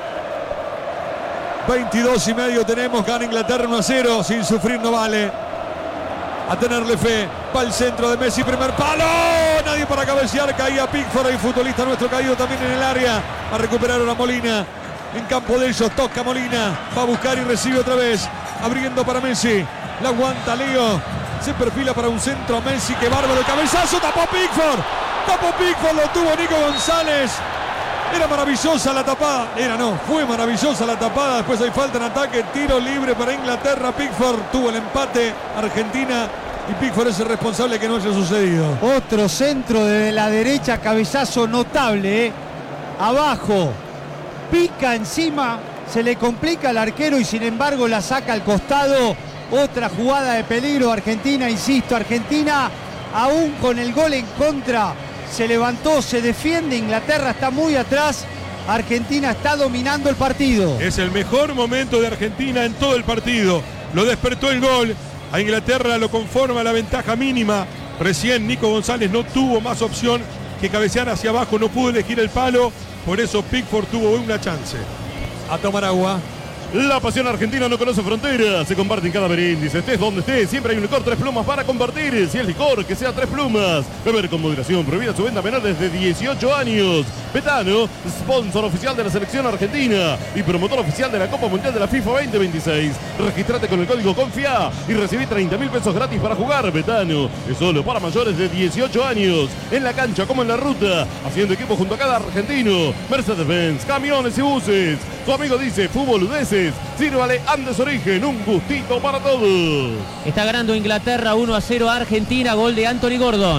veintidós y medio tenemos. Gana Inglaterra uno a cero. Sin sufrir no vale. A tenerle fe, va el centro de Messi, primer palo, nadie para cabecear, caía Pickford, hay futbolista nuestro caído también en el área, a recuperar ahora Molina, en campo de ellos, toca Molina, va a buscar y recibe otra vez, abriendo para Messi, la aguanta Leo, se perfila para un centro, Messi, que bárbaro, cabezazo, tapó Pickford, tapó Pickford, lo tuvo Nico González. Era maravillosa la tapada, era no, fue maravillosa la tapada, después hay falta en ataque, tiro libre para Inglaterra, Pickford tuvo el empate, Argentina, y Pickford es el responsable que no haya sucedido. Otro centro de la derecha, cabezazo notable, ¿eh? Abajo, pica encima, se le complica al arquero y sin embargo la saca al costado. Otra jugada de peligro, Argentina, insisto, Argentina aún con el gol en contra. Se levantó, se defiende, Inglaterra está muy atrás, Argentina está dominando el partido. Es el mejor momento de Argentina en todo el partido. Lo despertó el gol, a Inglaterra lo conforma la ventaja mínima. Recién Nico González no tuvo más opción que cabecear hacia abajo, no pudo elegir el palo, por eso Pickford tuvo una chance. A tomar agua. La pasión argentina no conoce fronteras, se comparte en cada brindis, estés donde estés, siempre hay un licor tres plumas para compartir. Si es licor, que sea tres plumas. Beber con moderación, prohibida su venta a menores de dieciocho años. Betano, sponsor oficial de la selección argentina y promotor oficial de la Copa Mundial de la FIFA veinte veintiséis. Registrate con el código CONFIA y recibí treinta mil pesos gratis para jugar. Betano es solo para mayores de dieciocho años, en la cancha como en la ruta, haciendo equipo junto a cada argentino. Mercedes-Benz, camiones y buses. Tu amigo dice, fútbol udeces. Sírvale Andes Origen, un gustito para todos. Está ganando Inglaterra uno a cero a Argentina, gol de Anthony Gordon.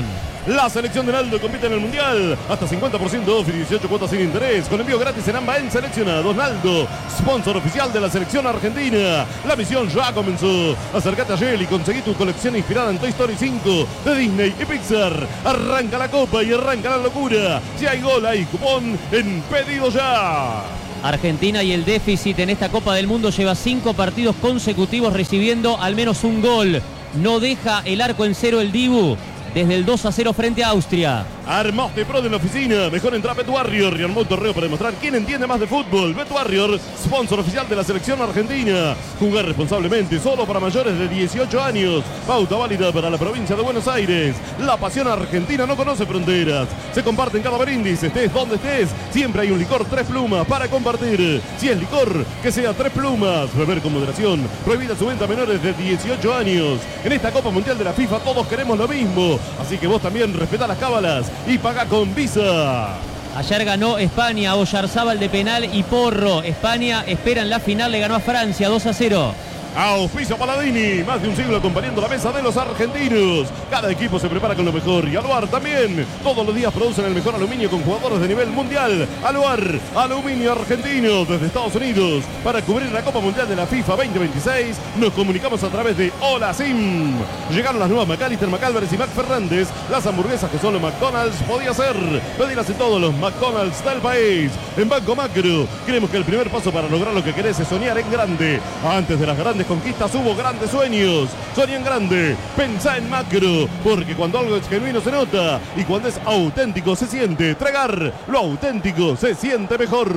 La selección de Naldo compite en el Mundial. Hasta cincuenta por ciento off y dieciocho cuotas sin interés. Con envío gratis en AMBA en seleccionados. Naldo, sponsor oficial de la selección argentina. La misión ya comenzó. Acércate a Shell y conseguí tu colección inspirada en Toy Story cinco de Disney y Pixar. Arranca la copa y arranca la locura. Si hay gol, hay cupón en Pedido Ya. Argentina y el déficit en esta Copa del Mundo lleva cinco partidos consecutivos recibiendo al menos un gol. No deja el arco en cero el Dibu desde el dos a cero frente a Austria. Armaste Pro de la oficina. Mejor entra a Bet Warrior y armó un torneo para demostrar quién entiende más de fútbol. Bet Warrior, sponsor oficial de la selección argentina. Jugar responsablemente, solo para mayores de dieciocho años. Pauta válida para la provincia de Buenos Aires. La pasión argentina no conoce fronteras. Se comparte en cada brindis, estés donde estés. Siempre hay un licor Tres Plumas para compartir. Si es licor, que sea Tres Plumas. Beber con moderación. Prohibida su venta a menores de dieciocho años. En esta Copa Mundial de la FIFA todos queremos lo mismo. Así que vos también respetá las cábalas y paga con Visa. Ayer ganó España, Oyarzábal de penal y Porro. España espera en la final, le ganó a Francia dos a cero. Auspicio Paladini, más de un siglo acompañando la mesa de los argentinos. Cada equipo se prepara con lo mejor y Aluar también. Todos los días producen el mejor aluminio con jugadores de nivel mundial. Aluar, aluminio argentino desde Estados Unidos. Para cubrir la Copa Mundial de la FIFA veinte veintiséis, nos comunicamos a través de Hola Sim. Llegaron las nuevas McAllister, McAlvarez y Mac Fernández. Las hamburguesas que solo McDonald's podía hacer. Pedirlas en todos los McDonald's del país. En Banco Macro, creemos que el primer paso para lograr lo que querés es soñar en grande. Antes de las grandes conquistas hubo grandes sueños. Soñá en grande, pensá en macro, porque cuando algo es genuino se nota y cuando es auténtico se siente. Tragar lo auténtico se siente mejor.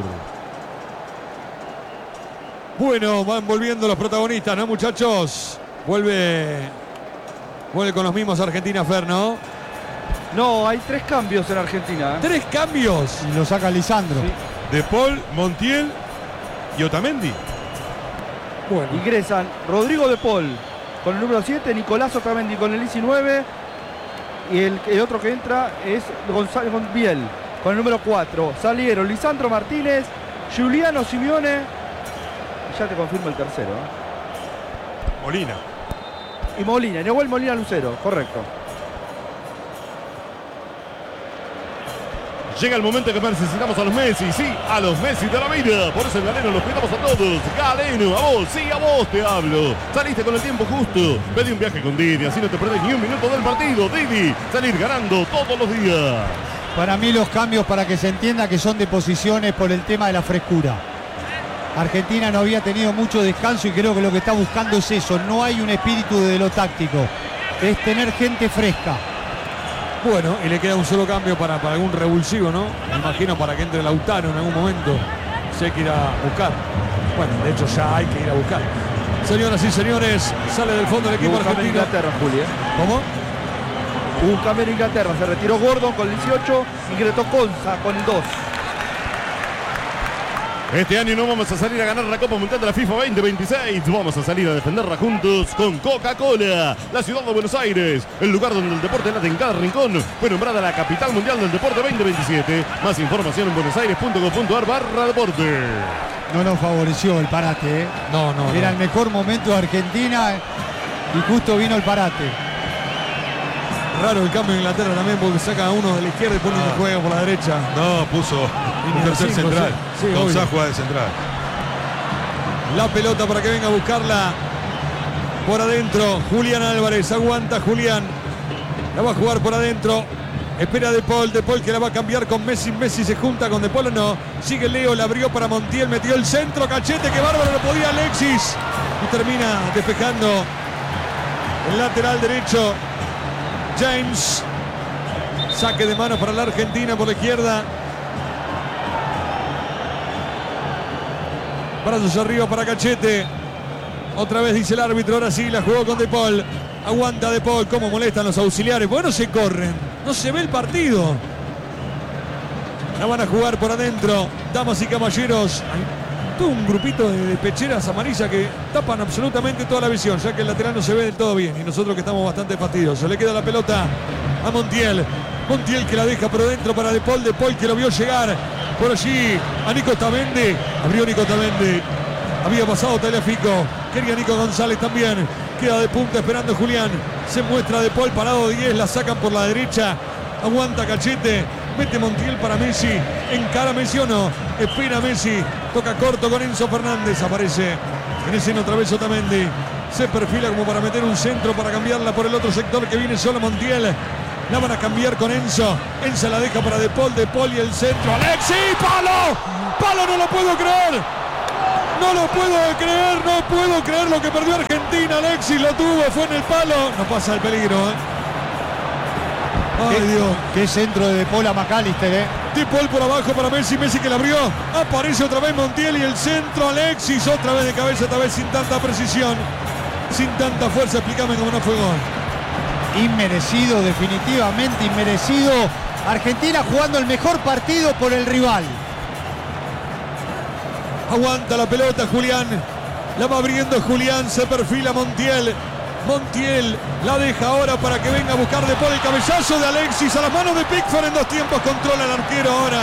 Bueno, van volviendo los protagonistas, ¿no, muchachos? Vuelve, vuelve con los mismos Argentina, Fer, ¿no? No, hay tres cambios en Argentina. ¿eh? ¿Tres cambios? Y lo saca Lisandro. Sí. De Paul, Montiel y Otamendi. Bueno. Ingresan Rodrigo de Paul con el número siete, Nicolás Otamendi con el diecinueve y el, el otro que entra es González Biel con el número cuatro. Salieron Lisandro Martínez, Giuliano Simeone y ya te confirmo el tercero. ¿eh? Molina. Y Molina, Nahuel Molina Lucero, correcto. Llega el momento que necesitamos a los Messi, sí, a los Messi de la vida. Por eso en Galeno los cuidamos a todos. Galeno, a vos, sí, a vos te hablo. Saliste con el tiempo justo. Pedí un viaje con Didi, así no te perdés ni un minuto del partido. Didi, salir ganando todos los días. Para mí los cambios, para que se entienda que son de posiciones por el tema de la frescura. Argentina no había tenido mucho descanso y creo que lo que está buscando es eso. No hay un espíritu de lo táctico. Es tener gente fresca. Bueno, y le queda un solo cambio para, para algún revulsivo, ¿no? Me imagino para que entre Lautaro en algún momento. Se hay que ir a buscar. Bueno, de hecho ya hay que ir a buscar. Señoras y señores, sale del fondo el equipo argentino. Inglaterra, Julia. ¿Cómo? Hubo un cambio en Inglaterra. Se retiró Gordon con el dieciocho, ingresó Conza con el dos. Este año no vamos a salir a ganar la Copa Mundial de la FIFA veinte veintiséis. Vamos a salir a defenderla juntos con Coca-Cola. La ciudad de Buenos Aires, el lugar donde el deporte late en cada rincón, fue nombrada la capital mundial del deporte veinte veintisiete. Más información en buenosaires punto com punto ar barra deporte. No nos favoreció el parate, ¿eh? No, no. Era no. el mejor momento de Argentina y justo vino el parate. Raro el cambio en Inglaterra también porque saca a uno de la izquierda y pone uno que juega por la derecha. No, puso un tercer cinco, central. Sí, sí, González juega de central. La pelota para que venga a buscarla por adentro. Julián Álvarez, aguanta Julián. La va a jugar por adentro. Espera De Paul, De Paul que la va a cambiar con Messi. Messi se junta con De Paul o no. Sigue Leo, la abrió para Montiel, metió el centro, Cachete, que bárbaro, lo podía Alexis. Y termina despejando el lateral derecho. James, saque de mano para la Argentina por la izquierda. Brazos arriba para Cachete. Otra vez dice el árbitro, ahora sí, la jugó con De Paul. Aguanta De Paul, cómo molestan los auxiliares. Bueno, se corren, no se ve el partido. La van a jugar por adentro, damas y caballeros. Todo un grupito de, de pecheras amarillas que tapan absolutamente toda la visión, ya que el lateral no se ve del todo bien y nosotros que estamos bastante fastidiosos. Le queda la pelota a Montiel. Montiel que la deja por dentro para De Paul. De Paul que lo vio llegar por allí a Nico Otamendi. Abrió Nico Otamendi. Había pasado Tagliafico. Quería Nico González también. Queda de punta esperando Julián. Se muestra De Paul parado diez, la sacan por la derecha. Aguanta Cachete. Mete Montiel para Messi. Encara Messi o no. Espera Messi. Toca corto con Enzo Fernández. Aparece en escena otra vez Otamendi. Se perfila como para meter un centro para cambiarla por el otro sector que viene solo Montiel. La van a cambiar con Enzo. Enzo la deja para De Paul. De Paul y el centro. Alexis. ¡Palo! ¡Palo! No lo puedo creer. No lo puedo creer. No puedo creer lo que perdió Argentina. Alexis lo tuvo. Fue en el palo. No pasa el peligro, ¿eh? Ay, ¿Qué, Dios. Qué centro de De Paul a McAllister, ¿eh? De Paul por abajo para Messi. Messi que la abrió. Aparece otra vez Montiel y el centro. Alexis otra vez de cabeza. Esta vez sin tanta precisión. Sin tanta fuerza. Explícame cómo no fue gol. Inmerecido, definitivamente inmerecido. Argentina jugando el mejor partido por el rival. Aguanta la pelota Julián. La va abriendo Julián. Se perfila Montiel. Montiel la deja ahora para que venga a buscar De Paul. El cabezazo de Alexis a las manos de Pickford en dos tiempos. Controla el arquero ahora.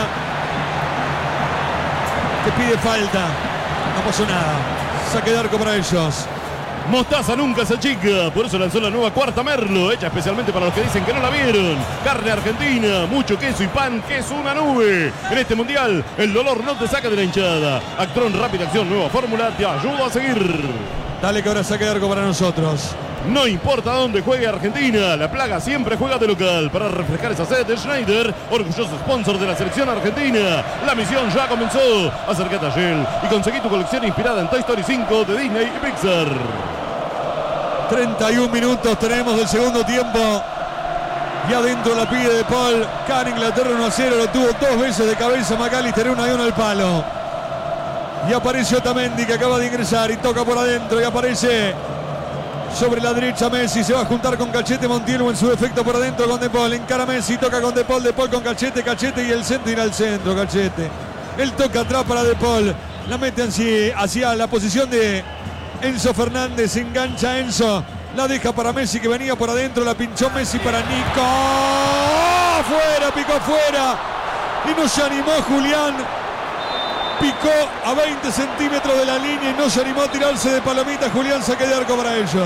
Que pide falta. No pasó nada. Saque de arco para ellos. Mostaza nunca se achica, por eso lanzó la nueva cuarta Merlo, hecha especialmente para los que dicen que no la vieron. Carne argentina, mucho queso y pan, que es una nube. En este mundial, el dolor no te saca de la hinchada. Actron Rápida Acción, nueva fórmula, te ayuda a seguir. Dale que ahora saque de arco para nosotros. No importa dónde juegue Argentina, la plaga siempre juega de local. Para refrescar esa sed de Schneider, orgulloso sponsor de la selección argentina. La misión ya comenzó. Acércate a Shell y conseguí tu colección inspirada en Toy Story cinco de Disney y Pixar. treinta y un minutos tenemos del segundo tiempo. Y adentro la pide De Paul. Gana Inglaterra uno a cero. Lo tuvo dos veces de cabeza McAllister, una y uno al palo. Y aparece Otamendi que acaba de ingresar y toca por adentro. Y aparece sobre la derecha Messi. Se va a juntar con Cachete Montiel o en su defecto por adentro con De Paul. Encara Messi, toca con De Paul. De Paul con Cachete. Cachete y el centro irá al centro. Cachete. Él toca atrás para De Paul. La mete hacia, hacia la posición de Enzo Fernández. Engancha Enzo. La deja para Messi que venía por adentro. La pinchó Messi para Nico. Afuera, picó afuera. Y no se animó Julián. Picó a veinte centímetros de la línea y no se animó a tirarse de palomita. Julián, saque de arco para ellos.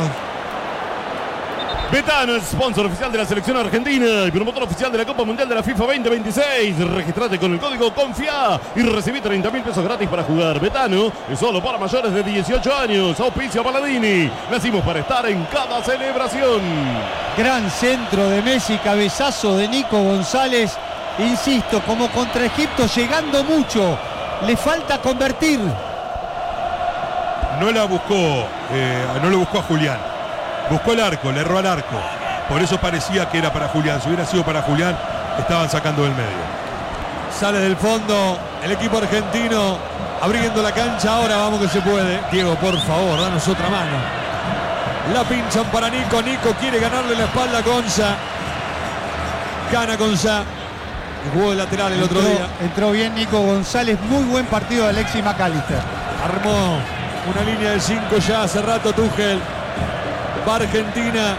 Betano es sponsor oficial de la selección argentina y promotor oficial de la Copa Mundial de la FIFA veinte veintiséis. Registrate con el código CONFIA y recibí treinta mil pesos gratis para jugar. Betano es solo para mayores de dieciocho años. Auspicia Paladini. Nacimos para estar en cada celebración. Gran centro de Messi, cabezazo de Nico González. Insisto, como contra Egipto, llegando mucho. Le falta convertir. No la buscó, eh, no lo buscó a Julián. Buscó el arco, le erró al arco. Por eso parecía que era para Julián. Si hubiera sido para Julián, estaban sacando del medio. Sale del fondo el equipo argentino, abriendo la cancha. Ahora vamos que se puede. Diego, por favor, danos otra mano. La pinchan para Nico. Nico quiere ganarle la espalda a Gonza. Gana Gonza. Jugó de lateral el entró, otro día. Entró bien Nico González. Muy buen partido de Alexis McAllister. Armó una línea de cinco ya hace rato Tuchel. Va Argentina.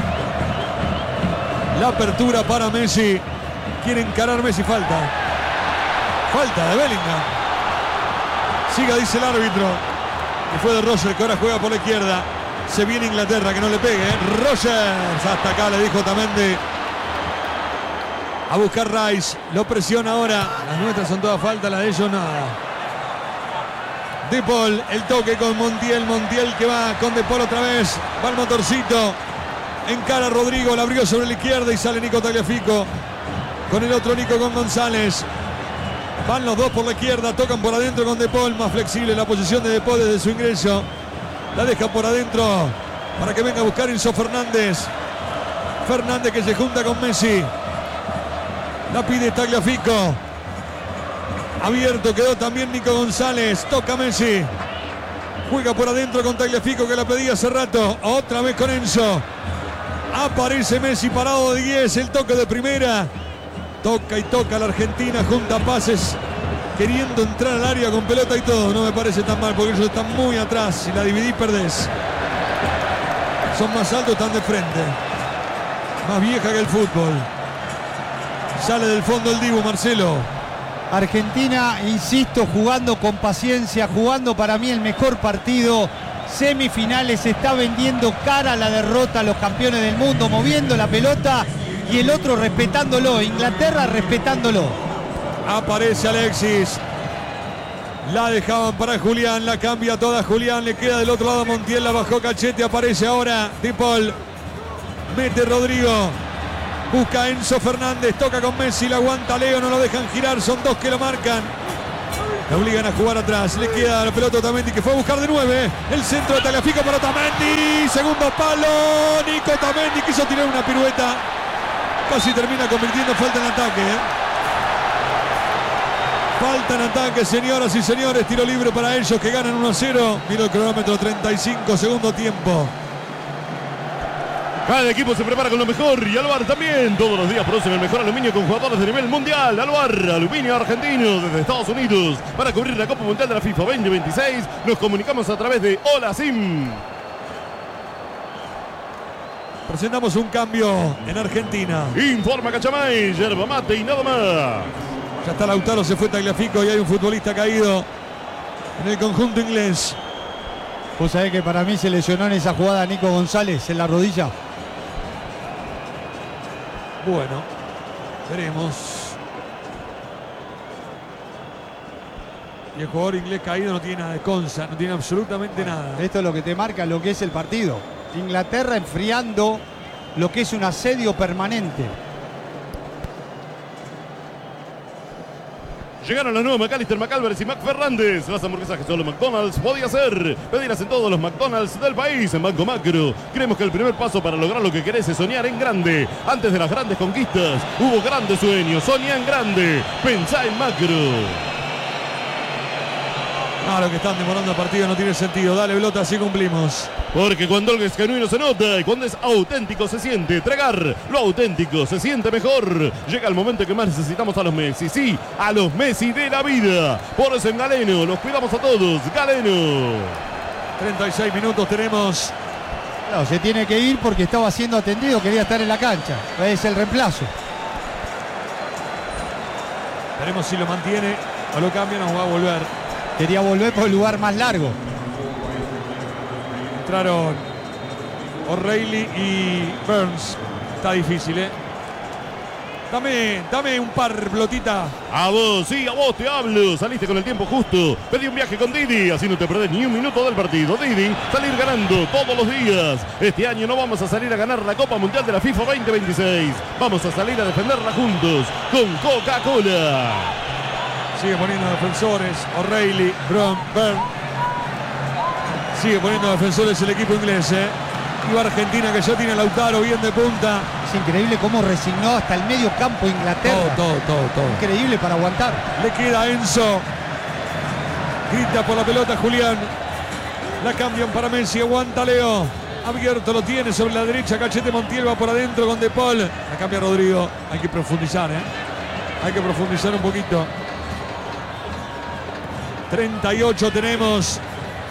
La apertura para Messi. Quiere encarar Messi. Falta. Falta de Bellingham. Siga, dice el árbitro. Que fue de Roger, que ahora juega por la izquierda. Se viene Inglaterra, que no le pegue. ¿eh? Rogers. Hasta acá le dijo Otamendi. A buscar Rice. Lo presiona ahora. Las nuestras son todas faltas, las de ellos nada. De Paul, el toque con Montiel. Montiel que va con De Paul otra vez. Va el motorcito. Encara Rodrigo. La abrió sobre la izquierda y sale Nico Tagliafico. Con el otro Nico con González. Van los dos por la izquierda. Tocan por adentro con De Paul. Más flexible la posición de De Paul desde su ingreso. La deja por adentro para que venga a buscar Enzo Fernández. Fernández que se junta con Messi. La pide Tagliafico. Abierto quedó también Nico González. Toca Messi. Juega por adentro con Tagliafico que la pedía hace rato. Otra vez con Enzo. Aparece Messi parado de diez. El toque de primera. Toca y toca la Argentina. Junta pases. Queriendo entrar al área con pelota y todo. No me parece tan mal porque ellos están muy atrás. Si la dividís perdés. Son más altos, están de frente. Más vieja que el fútbol. Sale del fondo el Dibu, Marcelo. Argentina, insisto, jugando con paciencia, jugando para mí el mejor partido. semifinales, se está vendiendo cara a la derrota a los campeones del mundo, moviendo la pelota y el otro respetándolo, Inglaterra respetándolo. Aparece Alexis. La dejaban para Julián, la cambia toda Julián, le queda del otro lado Montiel, la bajó Cachete, aparece ahora De Paul. Mete Rodrigo. Busca a Enzo Fernández, toca con Messi, la aguanta Leo, no lo dejan girar, son dos que lo marcan. Le obligan a jugar atrás, le queda la pelota a Otamendi que fue a buscar de nueve. El centro de Tagliafico para Otamendi, segundo palo, Nico Otamendi quiso tirar una pirueta. Casi termina convirtiendo falta en ataque. ¿eh? Falta en ataque, señoras y señores, tiro libre para ellos que ganan uno a cero. Miro el cronómetro, treinta y cinco, segundo tiempo. Cada equipo se prepara con lo mejor y Aluar también. Todos los días producen el mejor aluminio con jugadores de nivel mundial. Aluar, aluminio argentino desde Estados Unidos. Para cubrir la Copa Mundial de la FIFA veinte veintiséis nos comunicamos a través de Hola Sim. Presentamos un cambio en Argentina. Informa Cachamay, yerba mate y nada más. Ya está Lautaro, se fue Tagliafico y hay un futbolista caído en el conjunto inglés. Vos sabés que para mí se lesionó en esa jugada Nico González en la rodilla. Bueno, veremos. Y el jugador inglés caído no tiene nada de consa, no tiene absolutamente nada. Esto es lo que te marca lo que es el partido. Inglaterra enfriando lo que es un asedio permanente. Llegaron los nuevos McAllister, McAlvarez y Mac Fernández. Las hamburguesas que solo McDonald's podía hacer. Pedirlas en todos los McDonald's del país. En Banco Macro creemos que el primer paso para lograr lo que querés es soñar en grande. Antes de las grandes conquistas hubo grandes sueños. Soñá en grande. Pensá en Macro. Ah, lo que están demorando el partido no tiene sentido. Dale, pelota, así cumplimos. Porque cuando algo es genuino se nota y cuando es auténtico se siente. Tragar lo auténtico se siente mejor. Llega el momento que más necesitamos a los Messi. Sí, a los Messi de la vida. Por eso en Galeno los cuidamos a todos. Galeno. treinta y seis minutos tenemos. No, se tiene que ir porque estaba siendo atendido. Quería estar en la cancha. Es el reemplazo. Veremos si lo mantiene o lo cambia, nos va a volver. Quería volver por el lugar más largo. Entraron O'Reilly y Burns. Está difícil, ¿eh? Dame, dame un par, pelotita. A vos, sí, a vos te hablo. Saliste con el tiempo justo. Pedí un viaje con Didi, así no te perdés ni un minuto del partido. Didi, salir ganando todos los días. Este año no vamos a salir a ganar la Copa Mundial de la FIFA veinte veintiséis. Vamos a salir a defenderla juntos con Coca-Cola. Sigue poniendo defensores, O'Reilly, Brown, Byrne. Sigue poniendo defensores el equipo inglés, ¿eh? Y va Argentina que ya tiene a Lautaro bien de punta. Es increíble cómo resignó hasta el medio campo Inglaterra. Todo, todo, todo, todo. Increíble para aguantar. Le queda a Enzo. Grita por la pelota Julián. La cambian para Messi, aguanta Leo. Abierto lo tiene sobre la derecha, Cachete Montiel va por adentro con De Paul. La cambia Rodrigo. Hay que profundizar, ¿eh? Hay que profundizar un poquito. treinta y ocho tenemos.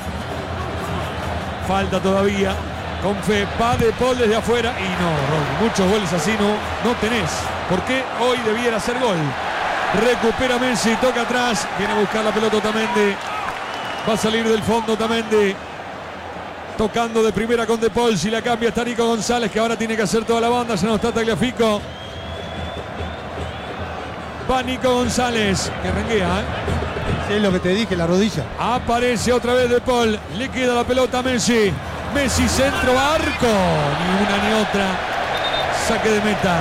Falta todavía. Con fe, va De Paul desde afuera. Y no, Rodri, muchos goles así no, no tenés. ¿Por qué hoy debiera ser gol? Recupera Messi, toca atrás. Viene a buscar la pelota Otamendi. Va a salir del fondo Otamendi. Tocando de primera con De Paul. Si la cambia está Nico González, que ahora tiene que hacer toda la banda. Ya no está Tagliafico. Va Nico González, que renguea, ¿eh? Es lo que te dije, la rodilla. Aparece otra vez De Paul. Le queda la pelota a Messi. Messi, centro, arco. Ni una ni otra. Saque de meta.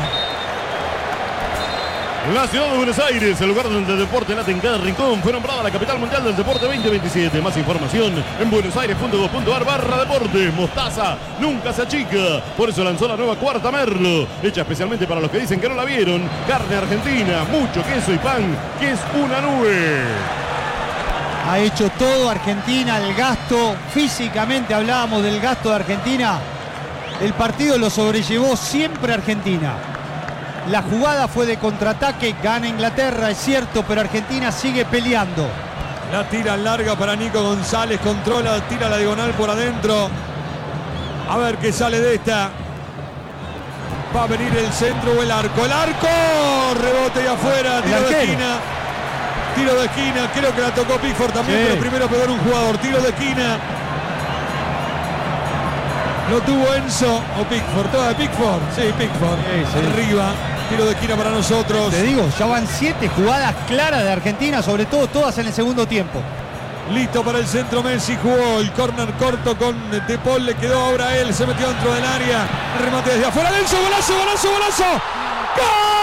La ciudad de Buenos Aires, el lugar donde el deporte late en cada rincón, fue nombrada la capital mundial del deporte veinte veintisiete. Más información en buenosaires punto gov punto ar barra deporte. Mostaza nunca se achica. Por eso lanzó la nueva Cuarta Merlo, hecha especialmente para los que dicen que no la vieron. Carne argentina, mucho queso y pan, que es una nube. Ha hecho todo Argentina, el gasto, físicamente hablábamos del gasto de Argentina. El partido lo sobrellevó siempre Argentina. La jugada fue de contraataque, gana Inglaterra, es cierto, pero Argentina sigue peleando. La tira larga para Nico González, controla, tira la diagonal por adentro. A ver qué sale de esta. Va a venir el centro o el arco. ¡El arco! Rebote y afuera, tiro de esquina. Tiro de esquina, creo que la tocó Pickford también, sí. Pero primero pegó en un jugador. Tiro de esquina. Lo tuvo Enzo o Pickford. Toda de Pickford. Sí, Pickford. Sí, sí. Arriba. Tiro de esquina para nosotros. Te digo, ya van siete jugadas claras de Argentina, sobre todo todas en el segundo tiempo. Listo para el centro Messi, jugó el córner corto con De Paul, le quedó ahora a él, se metió dentro del área, remate desde afuera, Lenzo, golazo, golazo, golazo. ¡Gol!